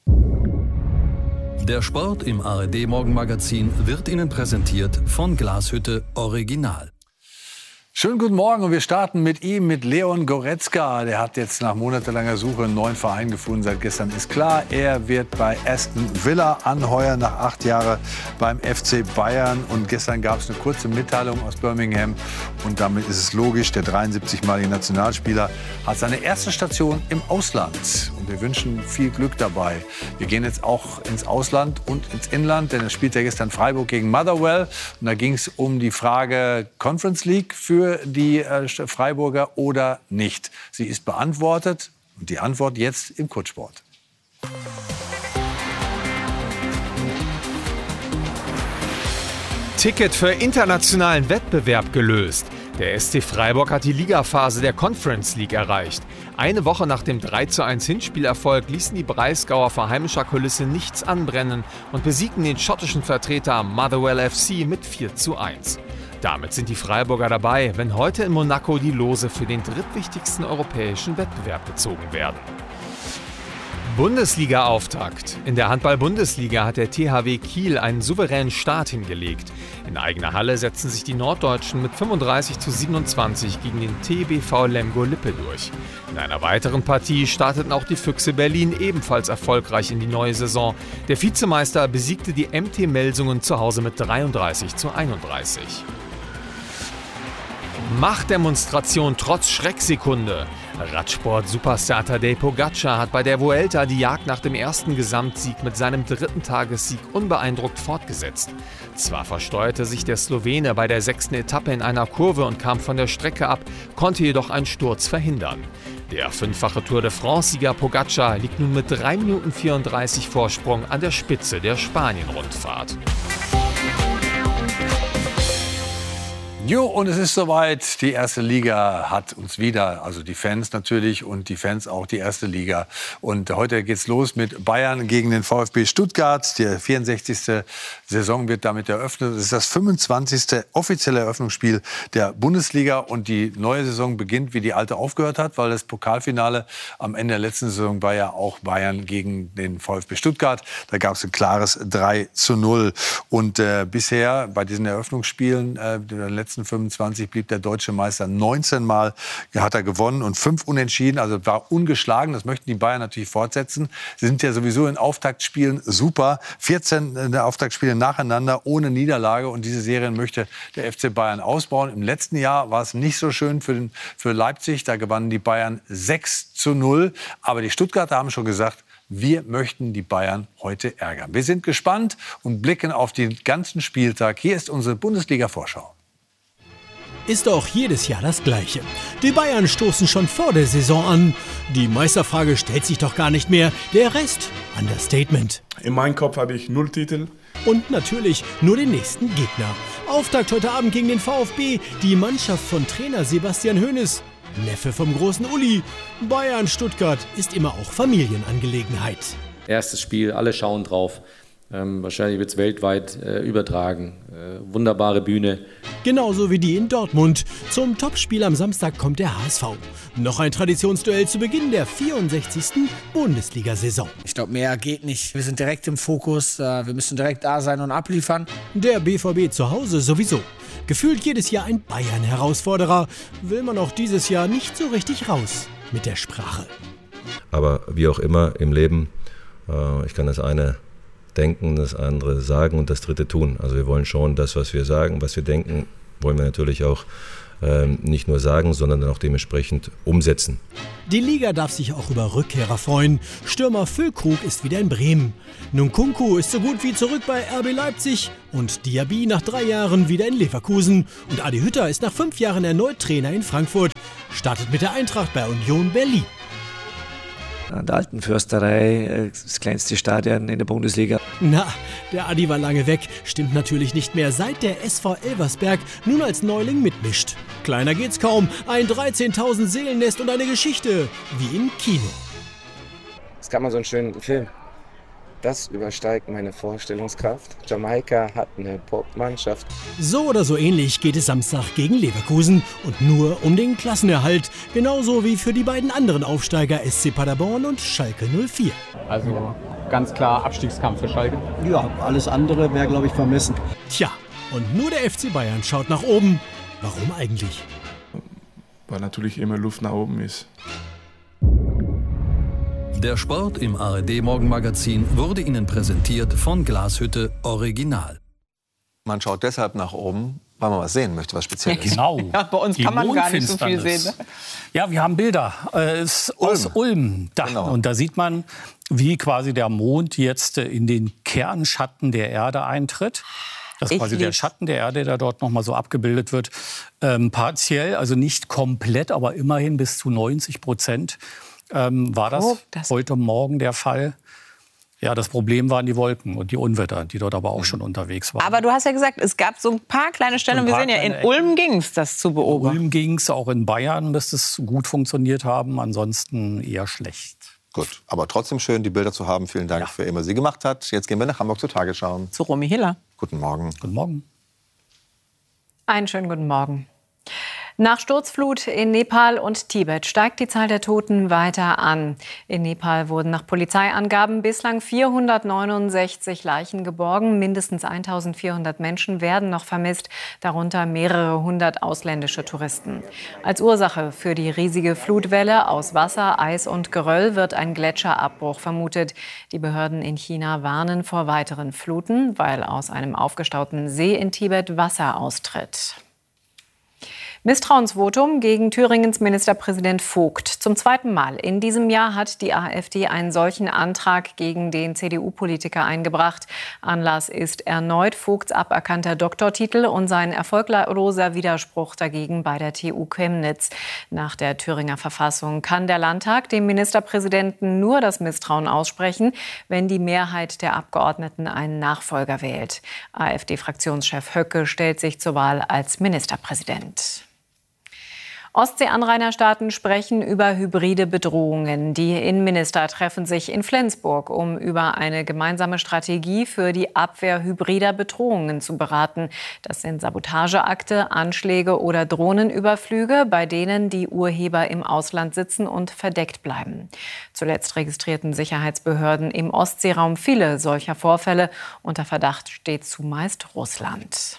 Der Sport im ARD Morgenmagazin wird Ihnen präsentiert von Glashütte Original. Schönen guten Morgen und wir starten mit ihm, mit Leon Goretzka. Der hat jetzt nach monatelanger Suche einen neuen Verein gefunden. Seit gestern ist klar, er wird bei Aston Villa anheuern nach 8 Jahren beim FC Bayern. Und gestern gab es eine kurze Mitteilung aus Birmingham. Und damit ist es logisch, der 73-malige Nationalspieler hat seine erste Station im Ausland. Und wir wünschen viel Glück dabei. Wir gehen jetzt auch ins Ausland und ins Inland, denn es spielt ja gestern Freiburg gegen Motherwell. Und da ging es um die Frage Conference League für die Freiburger oder nicht. Sie ist beantwortet und die Antwort jetzt im Kurzsport. Ticket für internationalen Wettbewerb gelöst. Der SC Freiburg hat die Ligaphase der Conference League erreicht. Eine Woche nach dem 3:1 Hinspielerfolg ließen die Breisgauer vor heimischer Kulisse nichts anbrennen und besiegten den schottischen Vertreter Motherwell FC mit 4:1. Damit sind die Freiburger dabei, wenn heute in Monaco die Lose für den drittwichtigsten europäischen Wettbewerb gezogen werden. Bundesliga-Auftakt. In der Handball-Bundesliga hat der THW Kiel einen souveränen Start hingelegt. In eigener Halle setzen sich die Norddeutschen mit 35:27 gegen den TBV Lemgo-Lippe durch. In einer weiteren Partie starteten auch die Füchse Berlin ebenfalls erfolgreich in die neue Saison. Der Vizemeister besiegte die MT Melsungen zu Hause mit 33:31. Machtdemonstration trotz Schrecksekunde. Radsport-Superstar Tadej Pogačar hat bei der Vuelta die Jagd nach dem ersten Gesamtsieg mit seinem 3. Tagessieg unbeeindruckt fortgesetzt. Zwar versteuerte sich der Slowene bei der 6. Etappe in einer Kurve und kam von der Strecke ab, konnte jedoch einen Sturz verhindern. Der 5-fache Tour de France-Sieger Pogačar liegt nun mit 3 Minuten 34 Vorsprung an der Spitze der Spanien-Rundfahrt. Jo, und es ist soweit. Die erste Liga hat uns wieder, also die Fans natürlich und die Fans auch die erste Liga. Und heute geht's los mit Bayern gegen den VfB Stuttgart. Die 64. Saison wird damit eröffnet. Es ist das 25. offizielle Eröffnungsspiel der Bundesliga. Und die neue Saison beginnt, wie die alte aufgehört hat, weil das Pokalfinale am Ende der letzten Saison war ja auch Bayern gegen den VfB Stuttgart. Da gab es ein klares 3:0. Und bisher bei diesen Eröffnungsspielen der letzten 25 blieb der deutsche Meister 19 Mal, hat er gewonnen und 5 Unentschieden, also war ungeschlagen. Das möchten die Bayern natürlich fortsetzen. Sie sind ja sowieso in Auftaktspielen super. 14 Auftaktspiele nacheinander ohne Niederlage und diese Serien möchte der FC Bayern ausbauen. Im letzten Jahr war es nicht so schön für Leipzig. Da gewannen die Bayern 6:0. Aber die Stuttgarter haben schon gesagt, wir möchten die Bayern heute ärgern. Wir sind gespannt und blicken auf den ganzen Spieltag. Hier ist unsere Bundesliga-Vorschau. Ist auch jedes Jahr das Gleiche. Die Bayern stoßen schon vor der Saison an. Die Meisterfrage stellt sich doch gar nicht mehr. Der Rest, Understatement. In meinem Kopf habe ich 0 Titel. Und natürlich nur den nächsten Gegner. Auftakt heute Abend gegen den VfB. Die Mannschaft von Trainer Sebastian Hoeneß. Neffe vom großen Uli. Bayern Stuttgart ist immer auch Familienangelegenheit. Erstes Spiel, alle schauen drauf. Wahrscheinlich wird es weltweit übertragen. Wunderbare Bühne. Genauso wie die in Dortmund. Zum Topspiel am Samstag kommt der HSV. Noch ein Traditionsduell zu Beginn der 64. Bundesliga-Saison. Ich glaube, mehr geht nicht. Wir sind direkt im Fokus. Wir müssen direkt da sein und abliefern. Der BVB zu Hause sowieso. Gefühlt jedes Jahr ein Bayern-Herausforderer. Will man auch dieses Jahr nicht so richtig raus mit der Sprache. Aber wie auch immer im Leben, ich kann das eine denken, das andere sagen und das dritte tun. Also wir wollen schon das, was wir sagen, was wir denken, wollen wir natürlich auch nicht nur sagen, sondern dann auch dementsprechend umsetzen. Die Liga darf sich auch über Rückkehrer freuen. Stürmer Füllkrug ist wieder in Bremen. Nkunku ist so gut wie zurück bei RB Leipzig und Diaby nach 3 Jahren wieder in Leverkusen. Und Adi Hütter ist nach 5 Jahren erneut Trainer in Frankfurt. Startet mit der Eintracht bei Union Berlin. An der Alten Försterei, das kleinste Stadion in der Bundesliga. Na, der Adi war lange weg, stimmt natürlich nicht mehr, seit der SV Elversberg nun als Neuling mitmischt. Kleiner geht's kaum, ein 13.000 Seelennest und eine Geschichte, wie im Kino. Es gab mal so einen schönen Film. Das übersteigt meine Vorstellungskraft. Jamaika hat eine Popmannschaft. So oder so ähnlich geht es Samstag gegen Leverkusen und nur um den Klassenerhalt. Genauso wie für die beiden anderen Aufsteiger SC Paderborn und Schalke 04. Also ganz klar Abstiegskampf für Schalke. Ja, alles andere wäre, glaube ich, vermessen. Tja, und nur der FC Bayern schaut nach oben. Warum eigentlich? Weil natürlich immer Luft nach oben ist. Der Sport im ARD-Morgenmagazin wurde Ihnen präsentiert von Glashütte Original. Man schaut deshalb nach oben, weil man was sehen möchte, was Spezielles. Genau. Ja, bei uns kann man gar nicht so viel sehen. Ne? Ja, wir haben Bilder aus Ulm. Da. Genau. Und da sieht man, wie quasi der Mond jetzt in den Kernschatten der Erde eintritt. Das ist quasi der Schatten der Erde, der dort noch mal so abgebildet wird. Partiell, also nicht komplett, aber immerhin bis zu 90%. War das heute Morgen der Fall? Ja, das Problem waren die Wolken und die Unwetter, die dort aber auch schon unterwegs waren. Aber du hast ja gesagt, es gab so ein paar kleine Stellen. Und wir sehen ja, in Ulm ging es, das zu beobachten. In Ulm ging es, auch in Bayern müsste es gut funktioniert haben, ansonsten eher schlecht. Gut, aber trotzdem schön, die Bilder zu haben. Vielen Dank, wer immer sie gemacht hat. Jetzt gehen wir nach Hamburg zur Tagesschau. Zu Romy Hiller. Guten Morgen. Guten Morgen. Einen schönen guten Morgen. Nach Sturzflut in Nepal und Tibet steigt die Zahl der Toten weiter an. In Nepal wurden nach Polizeiangaben bislang 469 Leichen geborgen. Mindestens 1400 Menschen werden noch vermisst, darunter mehrere hundert ausländische Touristen. Als Ursache für die riesige Flutwelle aus Wasser, Eis und Geröll wird ein Gletscherabbruch vermutet. Die Behörden in China warnen vor weiteren Fluten, weil aus einem aufgestauten See in Tibet Wasser austritt. Misstrauensvotum gegen Thüringens Ministerpräsident Vogt. Zum 2. Mal in diesem Jahr hat die AfD einen solchen Antrag gegen den CDU-Politiker eingebracht. Anlass ist erneut Vogts aberkannter Doktortitel und sein erfolgloser Widerspruch dagegen bei der TU Chemnitz. Nach der Thüringer Verfassung kann der Landtag dem Ministerpräsidenten nur das Misstrauen aussprechen, wenn die Mehrheit der Abgeordneten einen Nachfolger wählt. AfD-Fraktionschef Höcke stellt sich zur Wahl als Ministerpräsident. Ostsee-Anrainerstaaten sprechen über hybride Bedrohungen. Die Innenminister treffen sich in Flensburg, um über eine gemeinsame Strategie für die Abwehr hybrider Bedrohungen zu beraten. Das sind Sabotageakte, Anschläge oder Drohnenüberflüge, bei denen die Urheber im Ausland sitzen und verdeckt bleiben. Zuletzt registrierten Sicherheitsbehörden im Ostseeraum viele solcher Vorfälle. Unter Verdacht steht zumeist Russland.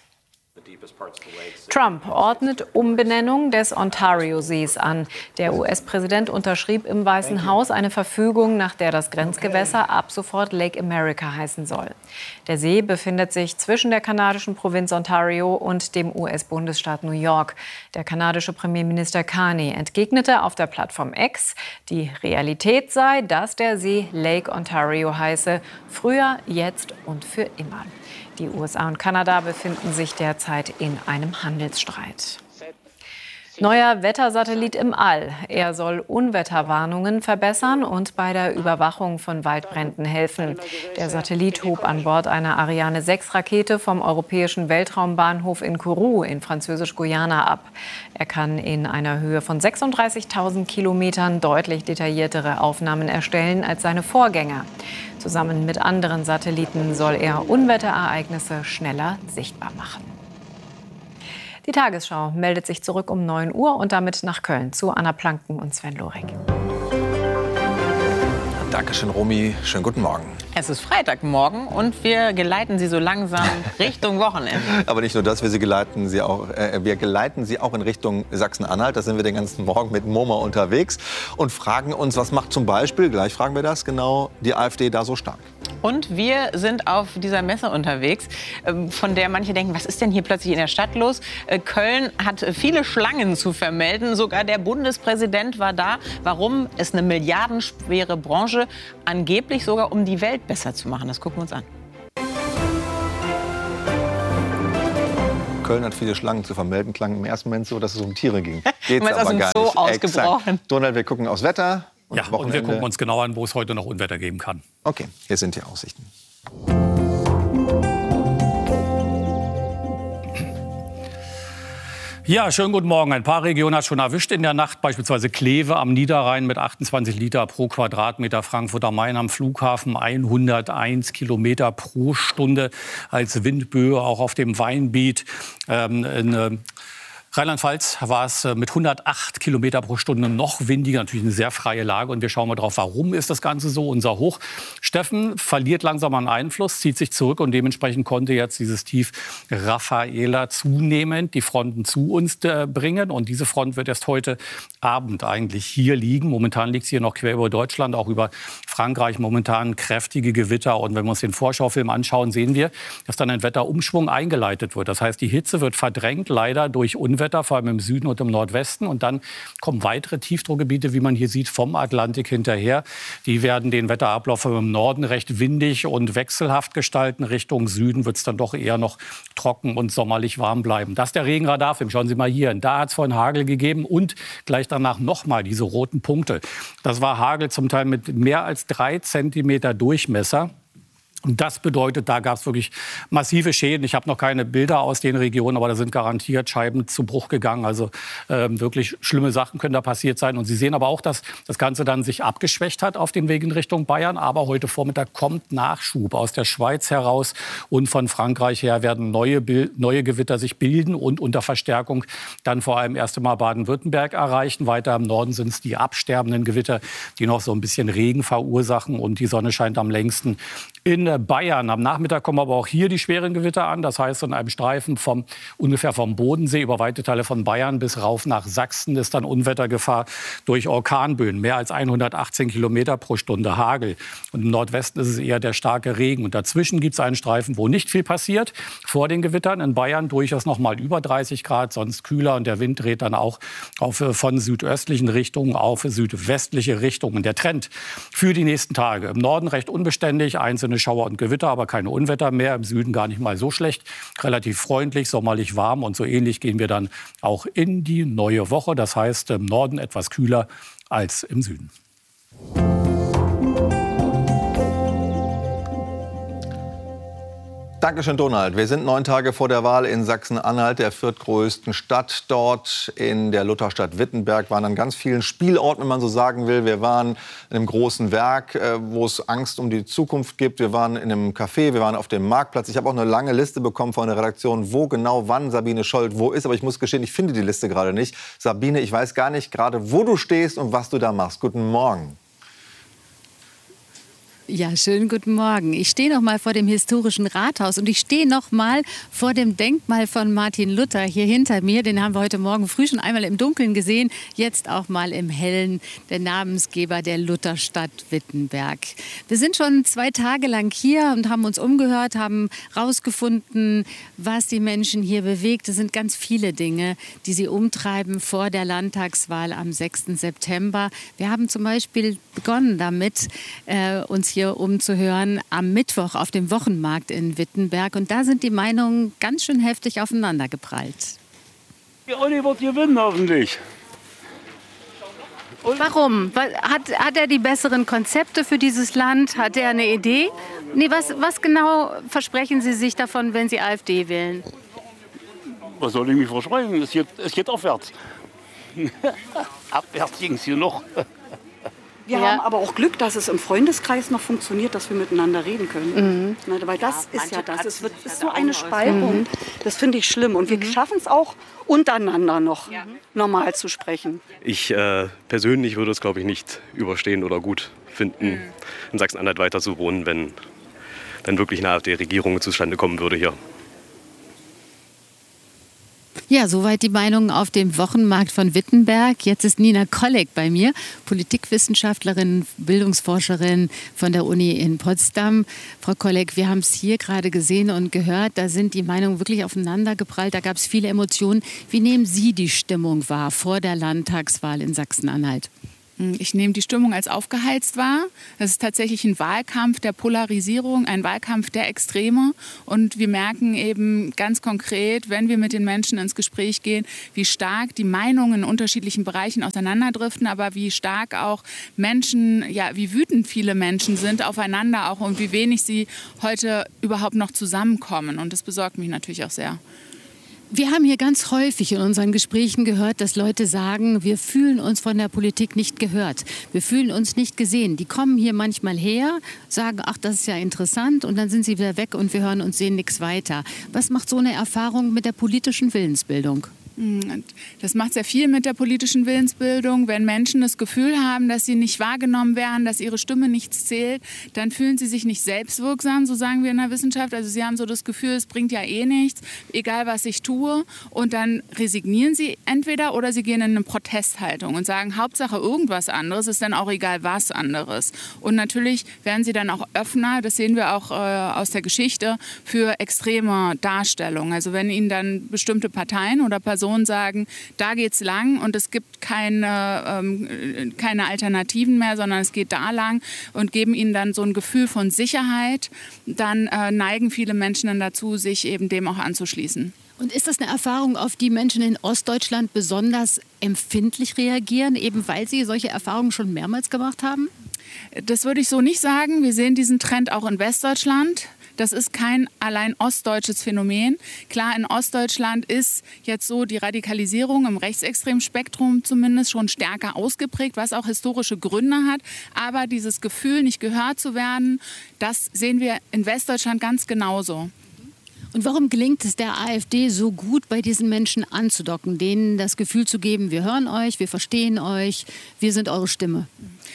Trump ordnet Umbenennung des Ontario-Sees an. Der US-Präsident unterschrieb im Weißen Haus eine Verfügung, nach der das Grenzgewässer ab sofort Lake America heißen soll. Der See befindet sich zwischen der kanadischen Provinz Ontario und dem US-Bundesstaat New York. Der kanadische Premierminister Carney entgegnete auf der Plattform X, die Realität sei, dass der See Lake Ontario heiße, früher, jetzt und für immer. Die USA und Kanada befinden sich derzeit in einem Handelsstreit. Neuer Wettersatellit im All. Er soll Unwetterwarnungen verbessern und bei der Überwachung von Waldbränden helfen. Der Satellit hob an Bord einer Ariane-6-Rakete vom europäischen Weltraumbahnhof in Kourou in Französisch-Guyana ab. Er kann in einer Höhe von 36.000 Kilometern deutlich detailliertere Aufnahmen erstellen als seine Vorgänger. Zusammen mit anderen Satelliten soll er Unwetterereignisse schneller sichtbar machen. Die Tagesschau meldet sich zurück um 9 Uhr und damit nach Köln zu Anna Planken und Sven Lorik. Dankeschön, Romy. Schönen guten Morgen. Es ist Freitagmorgen und wir geleiten Sie so langsam Richtung Wochenende. Aber nicht nur das, wir geleiten Sie auch in Richtung Sachsen-Anhalt. Da sind wir den ganzen Morgen mit MoMA unterwegs und fragen uns, was macht zum Beispiel, gleich fragen wir das genau, die AfD da so stark? Und wir sind auf dieser Messe unterwegs, von der manche denken, was ist denn hier plötzlich in der Stadt los? Köln hat viele Schlangen zu vermelden. Sogar der Bundespräsident war da. Warum? Es ist eine milliardenschwere Branche, angeblich sogar um die Welt besser zu machen. Das gucken wir uns an. Köln hat viele Schlangen zu vermelden. Klang im ersten Moment so, dass es um Tiere ging. Geht's aber gar nicht. Ausgebrochen. Donald, wir gucken aufs Wetter. Ja, und wir gucken uns genau an, wo es heute noch Unwetter geben kann. Okay, hier sind die Aussichten. Ja, schönen guten Morgen. Ein paar Regionen hat schon erwischt in der Nacht, beispielsweise Kleve am Niederrhein mit 28 Liter pro Quadratmeter, Frankfurt am Main am Flughafen 101 Kilometer pro Stunde als Windböe, auch auf dem Weinbiet. In Rheinland-Pfalz war es mit 108 Kilometer pro Stunde noch windiger, natürlich eine sehr freie Lage. Und wir schauen mal drauf, warum ist das Ganze so? Unser Hoch Steffen verliert langsam an Einfluss, zieht sich zurück und dementsprechend konnte jetzt dieses Tief Rafaela zunehmend die Fronten zu uns bringen. Und diese Front wird erst heute Abend eigentlich hier liegen. Momentan liegt es hier noch quer über Deutschland, auch über Frankreich, momentan kräftige Gewitter. Und wenn wir uns den Vorschaufilm anschauen, sehen wir, dass dann ein Wetterumschwung eingeleitet wird. Das heißt, die Hitze wird verdrängt, leider durch Unwetter, vor allem im Süden und im Nordwesten. Und dann kommen weitere Tiefdruckgebiete, wie man hier sieht, vom Atlantik hinterher. Die werden den Wetterablauf im Norden recht windig und wechselhaft gestalten. Richtung Süden wird es dann doch eher noch trocken und sommerlich warm bleiben. Das ist der Regenradarfilm. Schauen Sie mal hier. Da hat es vorhin Hagel gegeben und gleich danach nochmal diese roten Punkte. Das war Hagel zum Teil mit mehr als 3 Zentimeter Durchmesser. Und das bedeutet, da gab es wirklich massive Schäden. Ich habe noch keine Bilder aus den Regionen, aber da sind garantiert Scheiben zu Bruch gegangen. Also wirklich schlimme Sachen können da passiert sein. Und Sie sehen aber auch, dass das Ganze dann sich abgeschwächt hat auf den Weg in Richtung Bayern. Aber heute Vormittag kommt Nachschub aus der Schweiz heraus und von Frankreich her werden neue Gewitter sich bilden und unter Verstärkung dann vor allem erst einmal Baden-Württemberg erreichen. Weiter im Norden sind es die absterbenden Gewitter, die noch so ein bisschen Regen verursachen. Und die Sonne scheint am längsten in Bayern. Am Nachmittag kommen aber auch hier die schweren Gewitter an. Das heißt, in einem Streifen ungefähr vom Bodensee über weite Teile von Bayern bis rauf nach Sachsen ist dann Unwettergefahr durch Orkanböen. Mehr als 118 Kilometer pro Stunde Hagel. Und im Nordwesten ist es eher der starke Regen. Und dazwischen gibt es einen Streifen, wo nicht viel passiert. Vor den Gewittern in Bayern durchaus noch mal über 30 Grad, sonst kühler. Und der Wind dreht dann auch von südöstlichen Richtungen auf südwestliche Richtungen. Der Trend für die nächsten Tage. Im Norden recht unbeständig, einzelne Schauer und Gewitter, aber keine Unwetter mehr. Im Süden gar nicht mal so schlecht. Relativ freundlich, sommerlich warm. Und so ähnlich gehen wir dann auch in die neue Woche. Das heißt, im Norden etwas kühler als im Süden. Dankeschön, Donald. Wir sind 9 Tage vor der Wahl in Sachsen-Anhalt, der viertgrößten Stadt. Dort in der Lutherstadt Wittenberg waren an ganz vielen Spielorten, wenn man so sagen will. Wir waren in einem großen Werk, wo es Angst um die Zukunft gibt. Wir waren in einem Café, wir waren auf dem Marktplatz. Ich habe auch eine lange Liste bekommen von der Redaktion, wo genau, wann Sabine Scholz wo ist. Aber ich muss gestehen, ich finde die Liste gerade nicht. Sabine, ich weiß gar nicht gerade, wo du stehst und was du da machst. Guten Morgen. Ja, schönen guten Morgen. Ich stehe noch mal vor dem historischen Rathaus und ich stehe noch mal vor dem Denkmal von Martin Luther hier hinter mir. Den haben wir heute Morgen früh schon einmal im Dunkeln gesehen, jetzt auch mal im Hellen, der Namensgeber der Lutherstadt Wittenberg. Wir sind schon 2 Tage lang hier und haben uns umgehört, haben rausgefunden, was die Menschen hier bewegt. Es sind ganz viele Dinge, die sie umtreiben vor der Landtagswahl am 6. September. Wir haben zum Beispiel begonnen damit, uns hier umzuhören am Mittwoch auf dem Wochenmarkt in Wittenberg. Und da sind die Meinungen ganz schön heftig aufeinander geprallt. Ja, Uli wird gewinnen hoffentlich. Warum? Hat er die besseren Konzepte für dieses Land? Hat er eine Idee? Nee, was genau versprechen Sie sich davon, wenn Sie AfD wählen? Was soll ich mir versprechen? Es geht aufwärts. Abwärts ging es hier noch. Wir haben aber auch Glück, dass es im Freundeskreis noch funktioniert, dass wir miteinander reden können. Weil das ist ja das. Es ist so eine Spaltung. Das finde ich schlimm. Und wir schaffen es auch, untereinander noch normal zu sprechen. Ich persönlich würde es, glaube ich, nicht überstehen oder gut finden, in Sachsen-Anhalt weiter zu wohnen, wenn dann wirklich eine AfD-Regierung zustande kommen würde hier. Ja, soweit die Meinungen auf dem Wochenmarkt von Wittenberg. Jetzt ist Nina Kolleg bei mir, Politikwissenschaftlerin, Bildungsforscherin von der Uni in Potsdam. Frau Kolleg, wir haben es hier gerade gesehen und gehört, da sind die Meinungen wirklich aufeinander geprallt, da gab es viele Emotionen. Wie nehmen Sie die Stimmung wahr vor der Landtagswahl in Sachsen-Anhalt? Ich nehme die Stimmung als aufgeheizt wahr. Das ist tatsächlich ein Wahlkampf der Polarisierung, ein Wahlkampf der Extreme. Und wir merken eben ganz konkret, wenn wir mit den Menschen ins Gespräch gehen, wie stark die Meinungen in unterschiedlichen Bereichen auseinanderdriften, aber wie stark auch Menschen, ja, wie wütend viele Menschen sind aufeinander auch und wie wenig sie heute überhaupt noch zusammenkommen. Und das besorgt mich natürlich auch sehr. Wir haben hier ganz häufig in unseren Gesprächen gehört, dass Leute sagen, wir fühlen uns von der Politik nicht gehört. Wir fühlen uns nicht gesehen. Die kommen hier manchmal her, sagen, ach, das ist ja interessant, und dann sind sie wieder weg und wir hören und sehen nichts weiter. Was macht so eine Erfahrung mit der politischen Willensbildung? Das macht sehr viel mit der politischen Willensbildung. Wenn Menschen das Gefühl haben, dass sie nicht wahrgenommen werden, dass ihre Stimme nichts zählt, dann fühlen sie sich nicht selbstwirksam, so sagen wir in der Wissenschaft. Also sie haben so das Gefühl, es bringt ja eh nichts, egal was ich tue. Und dann resignieren sie entweder oder sie gehen in eine Protesthaltung und sagen, Hauptsache irgendwas anderes, ist dann auch egal was anderes. Und natürlich werden sie dann auch Öffner, das sehen wir auch aus der Geschichte, für extreme Darstellungen. Also wenn ihnen dann bestimmte Parteien oder Personen sagen, da geht's lang und es gibt keine Alternativen mehr, sondern es geht da lang, und geben ihnen dann so ein Gefühl von Sicherheit, dann neigen viele Menschen dann dazu, sich eben dem auch anzuschließen. Und ist das eine Erfahrung, auf die Menschen in Ostdeutschland besonders empfindlich reagieren, eben weil sie solche Erfahrungen schon mehrmals gemacht haben? Das würde ich so nicht sagen. Wir sehen diesen Trend auch in Westdeutschland. Das ist kein allein ostdeutsches Phänomen. Klar, in Ostdeutschland ist jetzt so die Radikalisierung im rechtsextremen Spektrum zumindest schon stärker ausgeprägt, was auch historische Gründe hat. Aber dieses Gefühl, nicht gehört zu werden, das sehen wir in Westdeutschland ganz genauso. Und warum gelingt es der AfD so gut, bei diesen Menschen anzudocken, denen das Gefühl zu geben, wir hören euch, wir verstehen euch, wir sind eure Stimme?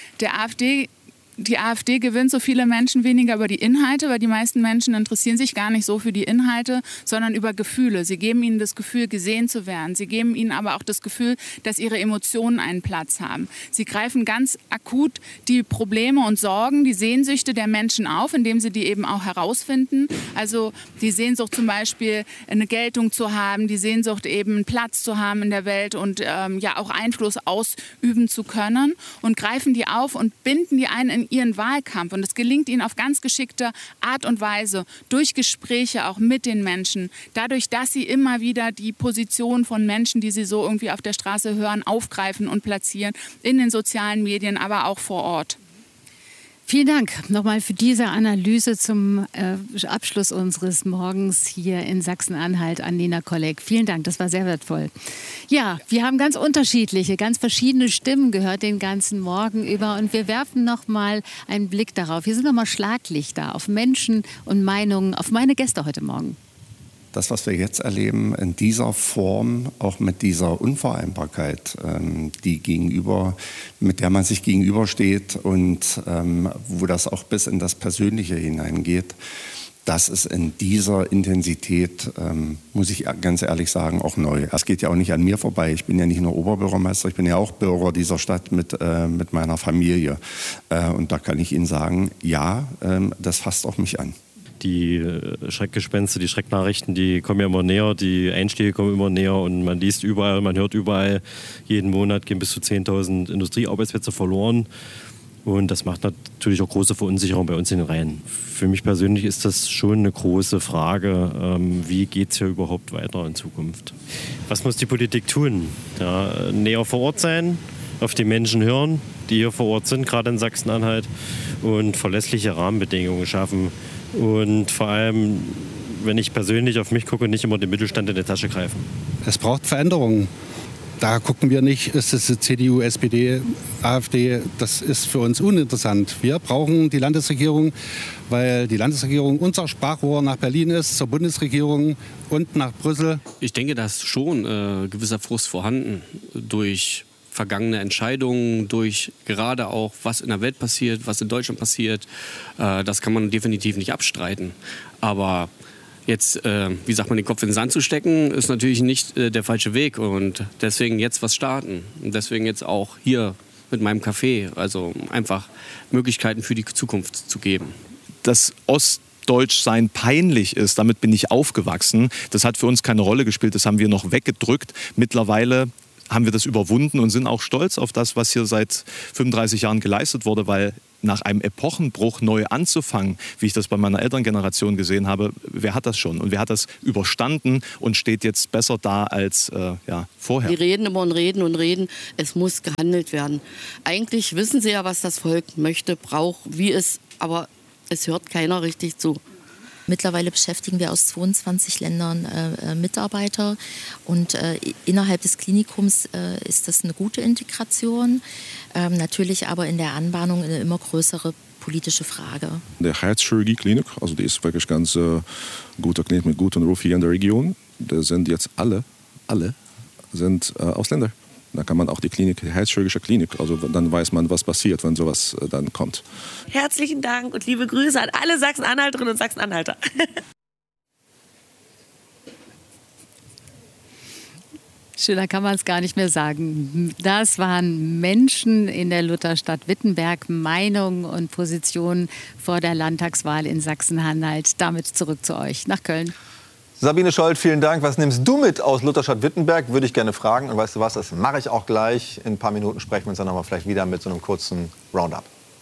Die AfD gewinnt so viele Menschen weniger über die Inhalte, weil die meisten Menschen interessieren sich gar nicht so für die Inhalte, sondern über Gefühle. Sie geben ihnen das Gefühl, gesehen zu werden. Sie geben ihnen aber auch das Gefühl, dass ihre Emotionen einen Platz haben. Sie greifen ganz akut die Probleme und Sorgen, die Sehnsüchte der Menschen auf, indem sie die eben auch herausfinden. Also die Sehnsucht zum Beispiel, eine Geltung zu haben, die Sehnsucht eben einen Platz zu haben in der Welt und ja auch Einfluss ausüben zu können, und greifen die auf und binden die ein in ihren Wahlkampf. Und es gelingt ihnen auf ganz geschickte Art und Weise, durch Gespräche auch mit den Menschen, dadurch, dass sie immer wieder die Position von Menschen, die sie so irgendwie auf der Straße hören, aufgreifen und platzieren, in den sozialen Medien, aber auch vor Ort. Vielen Dank nochmal für diese Analyse zum Abschluss unseres Morgens hier in Sachsen-Anhalt an Nina Kolleg. Vielen Dank, das war sehr wertvoll. Ja, wir haben ganz unterschiedliche, ganz verschiedene Stimmen gehört den ganzen Morgen über, und wir werfen nochmal einen Blick darauf. Hier sind nochmal Schlaglichter auf Menschen und Meinungen, auf meine Gäste heute Morgen. Das, was wir jetzt erleben, in dieser Form, auch mit dieser Unvereinbarkeit, mit der man sich gegenübersteht und wo das auch bis in das Persönliche hineingeht, das ist in dieser Intensität, muss ich ganz ehrlich sagen, auch neu. Es geht ja auch nicht an mir vorbei. Ich bin ja nicht nur Oberbürgermeister, ich bin ja auch Bürger dieser Stadt mit meiner Familie. Und da kann ich Ihnen sagen, ja, das fasst auch mich an. Die Schreckgespenster, die Schrecknachrichten, die kommen ja immer näher, die Einschläge kommen immer näher, und man liest überall, man hört überall, jeden Monat gehen bis zu 10.000 Industriearbeitsplätze verloren. Und das macht natürlich auch große Verunsicherung bei uns in den Reihen. Für mich persönlich ist das schon eine große Frage, wie geht es hier überhaupt weiter in Zukunft? Was muss die Politik tun? Ja, näher vor Ort sein, auf die Menschen hören, die hier vor Ort sind, gerade in Sachsen-Anhalt, und verlässliche Rahmenbedingungen schaffen. Und vor allem, wenn ich persönlich auf mich gucke, nicht immer den Mittelstand in die Tasche greifen. Es braucht Veränderungen. Da gucken wir nicht, ist es CDU, SPD, AfD, das ist für uns uninteressant. Wir brauchen die Landesregierung, weil die Landesregierung unser Sprachrohr nach Berlin ist, zur Bundesregierung und nach Brüssel. Ich denke, da ist schon gewisser Frust vorhanden durch vergangene Entscheidungen, durch gerade auch, was in der Welt passiert, was in Deutschland passiert. Das kann man definitiv nicht abstreiten. Aber jetzt, wie sagt man, den Kopf in den Sand zu stecken, ist natürlich nicht der falsche Weg. Und deswegen jetzt was starten. Und deswegen jetzt auch hier mit meinem Café. Also einfach Möglichkeiten für die Zukunft zu geben. Das Ostdeutschsein peinlich ist, damit bin ich aufgewachsen. Das hat für uns keine Rolle gespielt, das haben wir noch weggedrückt. Mittlerweile haben wir das überwunden und sind auch stolz auf das, was hier seit 35 Jahren geleistet wurde, weil nach einem Epochenbruch neu anzufangen, wie ich das bei meiner Elterngeneration gesehen habe, wer hat das schon? Und wer hat das überstanden und steht jetzt besser da als vorher? Die reden immer und reden und reden. Es muss gehandelt werden. Eigentlich wissen sie ja, was das Volk möchte, braucht, wie es, aber es hört keiner richtig zu. Mittlerweile beschäftigen wir aus 22 Ländern Mitarbeiter und innerhalb des Klinikums ist das eine gute Integration, natürlich aber in der Anbahnung eine immer größere politische Frage. Der Herzchirurgie-Klinik, also die ist wirklich ganz guter Klinik mit gutem Ruf hier in der Region. Da sind jetzt alle sind Ausländer. Da kann man auch die Herzchirurgische Klinik, also dann weiß man, was passiert, wenn sowas dann kommt. Herzlichen Dank und liebe Grüße an alle Sachsen-Anhalterinnen und Sachsen-Anhalter. Schöner kann man es gar nicht mehr sagen. Das waren Menschen in der Lutherstadt Wittenberg, Meinungen und Positionen vor der Landtagswahl in Sachsen-Anhalt. Damit zurück zu euch nach Köln. Sabine Scholz, vielen Dank. Was nimmst du mit aus Lutherstadt Wittenberg? Würde ich gerne fragen. Und weißt du was, das mache ich auch gleich. In ein paar Minuten sprechen wir uns dann noch mal vielleicht wieder mit so einem kurzen Roundup.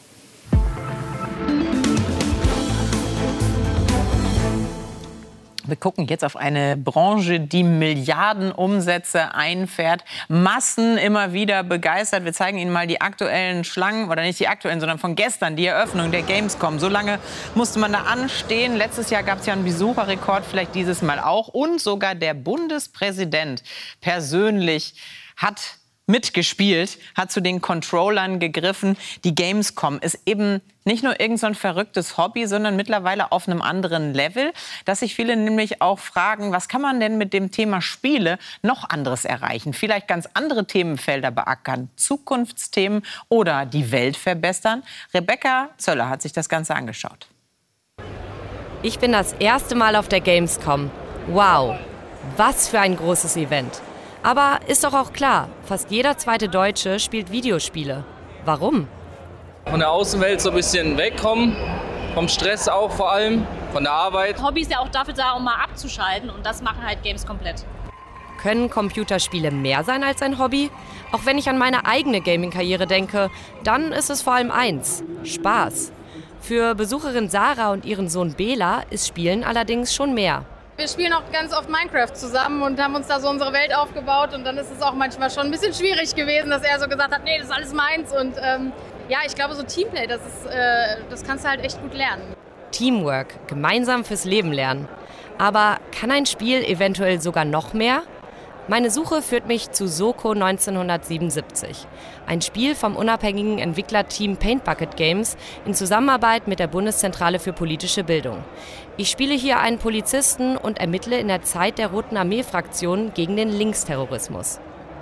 Wir gucken jetzt auf eine Branche, die Milliarden Umsätze einfährt, Massen immer wieder begeistert. Wir zeigen Ihnen mal die aktuellen Schlangen, oder nicht die aktuellen, sondern von gestern, die Eröffnung der Gamescom. So lange musste man da anstehen. Letztes Jahr gab es ja einen Besucherrekord, vielleicht dieses Mal auch. Und sogar der Bundespräsident persönlich hat mitgespielt, hat zu den Controllern gegriffen. Die Gamescom ist eben nicht nur irgend so ein verrücktes Hobby, sondern mittlerweile auf einem anderen Level, dass sich viele nämlich auch fragen, was kann man denn mit dem Thema Spiele noch anderes erreichen? Vielleicht ganz andere Themenfelder beackern, Zukunftsthemen oder die Welt verbessern? Rebecca Zöller hat sich das Ganze angeschaut. Ich bin das erste Mal auf der Gamescom. Wow, was für ein großes Event. Aber ist doch auch klar, fast jeder zweite Deutsche spielt Videospiele. Warum? Von der Außenwelt so ein bisschen wegkommen, vom Stress auch vor allem, von der Arbeit. Hobby ist ja auch dafür da, um mal abzuschalten, und das machen halt Games komplett. Können Computerspiele mehr sein als ein Hobby? Auch wenn ich an meine eigene Gaming-Karriere denke, dann ist es vor allem eins: Spaß. Für Besucherin Sarah und ihren Sohn Bela ist Spielen allerdings schon mehr. Wir spielen auch ganz oft Minecraft zusammen und haben uns da so unsere Welt aufgebaut, und dann ist es auch manchmal schon ein bisschen schwierig gewesen, dass er so gesagt hat, nee, das ist alles meins, und ja, ich glaube, so Teamplay, das kannst du halt echt gut lernen. Teamwork, gemeinsam fürs Leben lernen. Aber kann ein Spiel eventuell sogar noch mehr? Meine Suche führt mich zu Soko 1977. Ein Spiel vom unabhängigen Entwicklerteam Paint Bucket Games in Zusammenarbeit mit der Bundeszentrale für politische Bildung. Ich spiele hier einen Polizisten und ermittle in der Zeit der Roten Armee-Fraktion gegen den Linksterrorismus.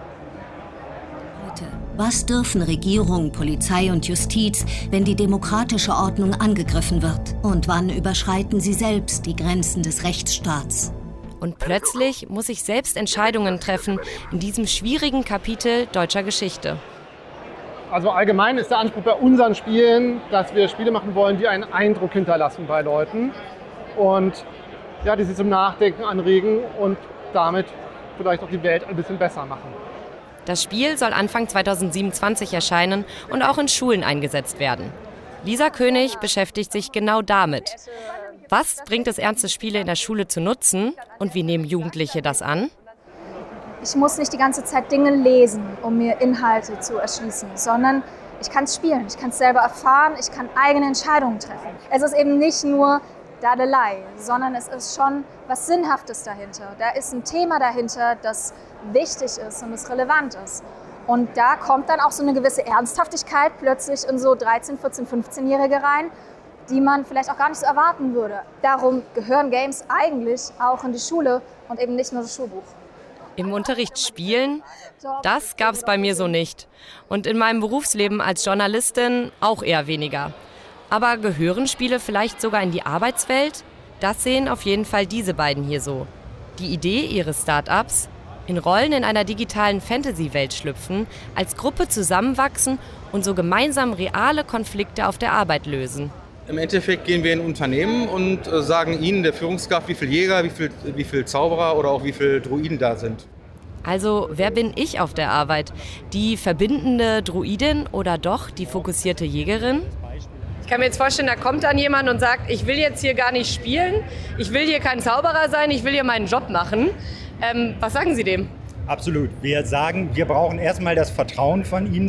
Was dürfen Regierung, Polizei und Justiz, wenn die demokratische Ordnung angegriffen wird? Und wann überschreiten sie selbst die Grenzen des Rechtsstaats? Und plötzlich muss ich selbst Entscheidungen treffen in diesem schwierigen Kapitel deutscher Geschichte. Also allgemein ist der Anspruch bei unseren Spielen, dass wir Spiele machen wollen, die einen Eindruck hinterlassen bei Leuten. Und ja, die sie zum Nachdenken anregen und damit vielleicht auch die Welt ein bisschen besser machen. Das Spiel soll Anfang 2027 erscheinen und auch in Schulen eingesetzt werden. Lisa König beschäftigt sich genau damit. Was bringt es ernste Spiele in der Schule zu nutzen und wie nehmen Jugendliche das an? Ich muss nicht die ganze Zeit Dinge lesen, um mir Inhalte zu erschließen, sondern ich kann es spielen, ich kann es selber erfahren, ich kann eigene Entscheidungen treffen. Es ist eben nicht nur Dadelei, sondern es ist schon was Sinnhaftes dahinter. Da ist ein Thema dahinter, das wichtig ist und das relevant ist. Und da kommt dann auch so eine gewisse Ernsthaftigkeit plötzlich in so 13-, 14-, 15-Jährige rein, die man vielleicht auch gar nicht so erwarten würde. Darum gehören Games eigentlich auch in die Schule und eben nicht nur das Schulbuch. Im Unterricht spielen? Das gab es bei mir so nicht. Und in meinem Berufsleben als Journalistin auch eher weniger. Aber gehören Spiele vielleicht sogar in die Arbeitswelt? Das sehen auf jeden Fall diese beiden hier so. Die Idee ihres Start-ups? In Rollen in einer digitalen Fantasy-Welt schlüpfen, als Gruppe zusammenwachsen und so gemeinsam reale Konflikte auf der Arbeit lösen. Im Endeffekt gehen wir in Unternehmen und sagen ihnen, der Führungskraft, wie viele Jäger, wie viel Zauberer oder auch wie viele Druiden da sind. Also, wer bin ich auf der Arbeit? Die verbindende Druidin oder doch die fokussierte Jägerin? Ich kann mir jetzt vorstellen, da kommt dann jemand und sagt, ich will jetzt hier gar nicht spielen, ich will hier kein Zauberer sein, ich will hier meinen Job machen. Was sagen Sie dem? Absolut. Wir sagen, wir brauchen erstmal das Vertrauen von Ihnen.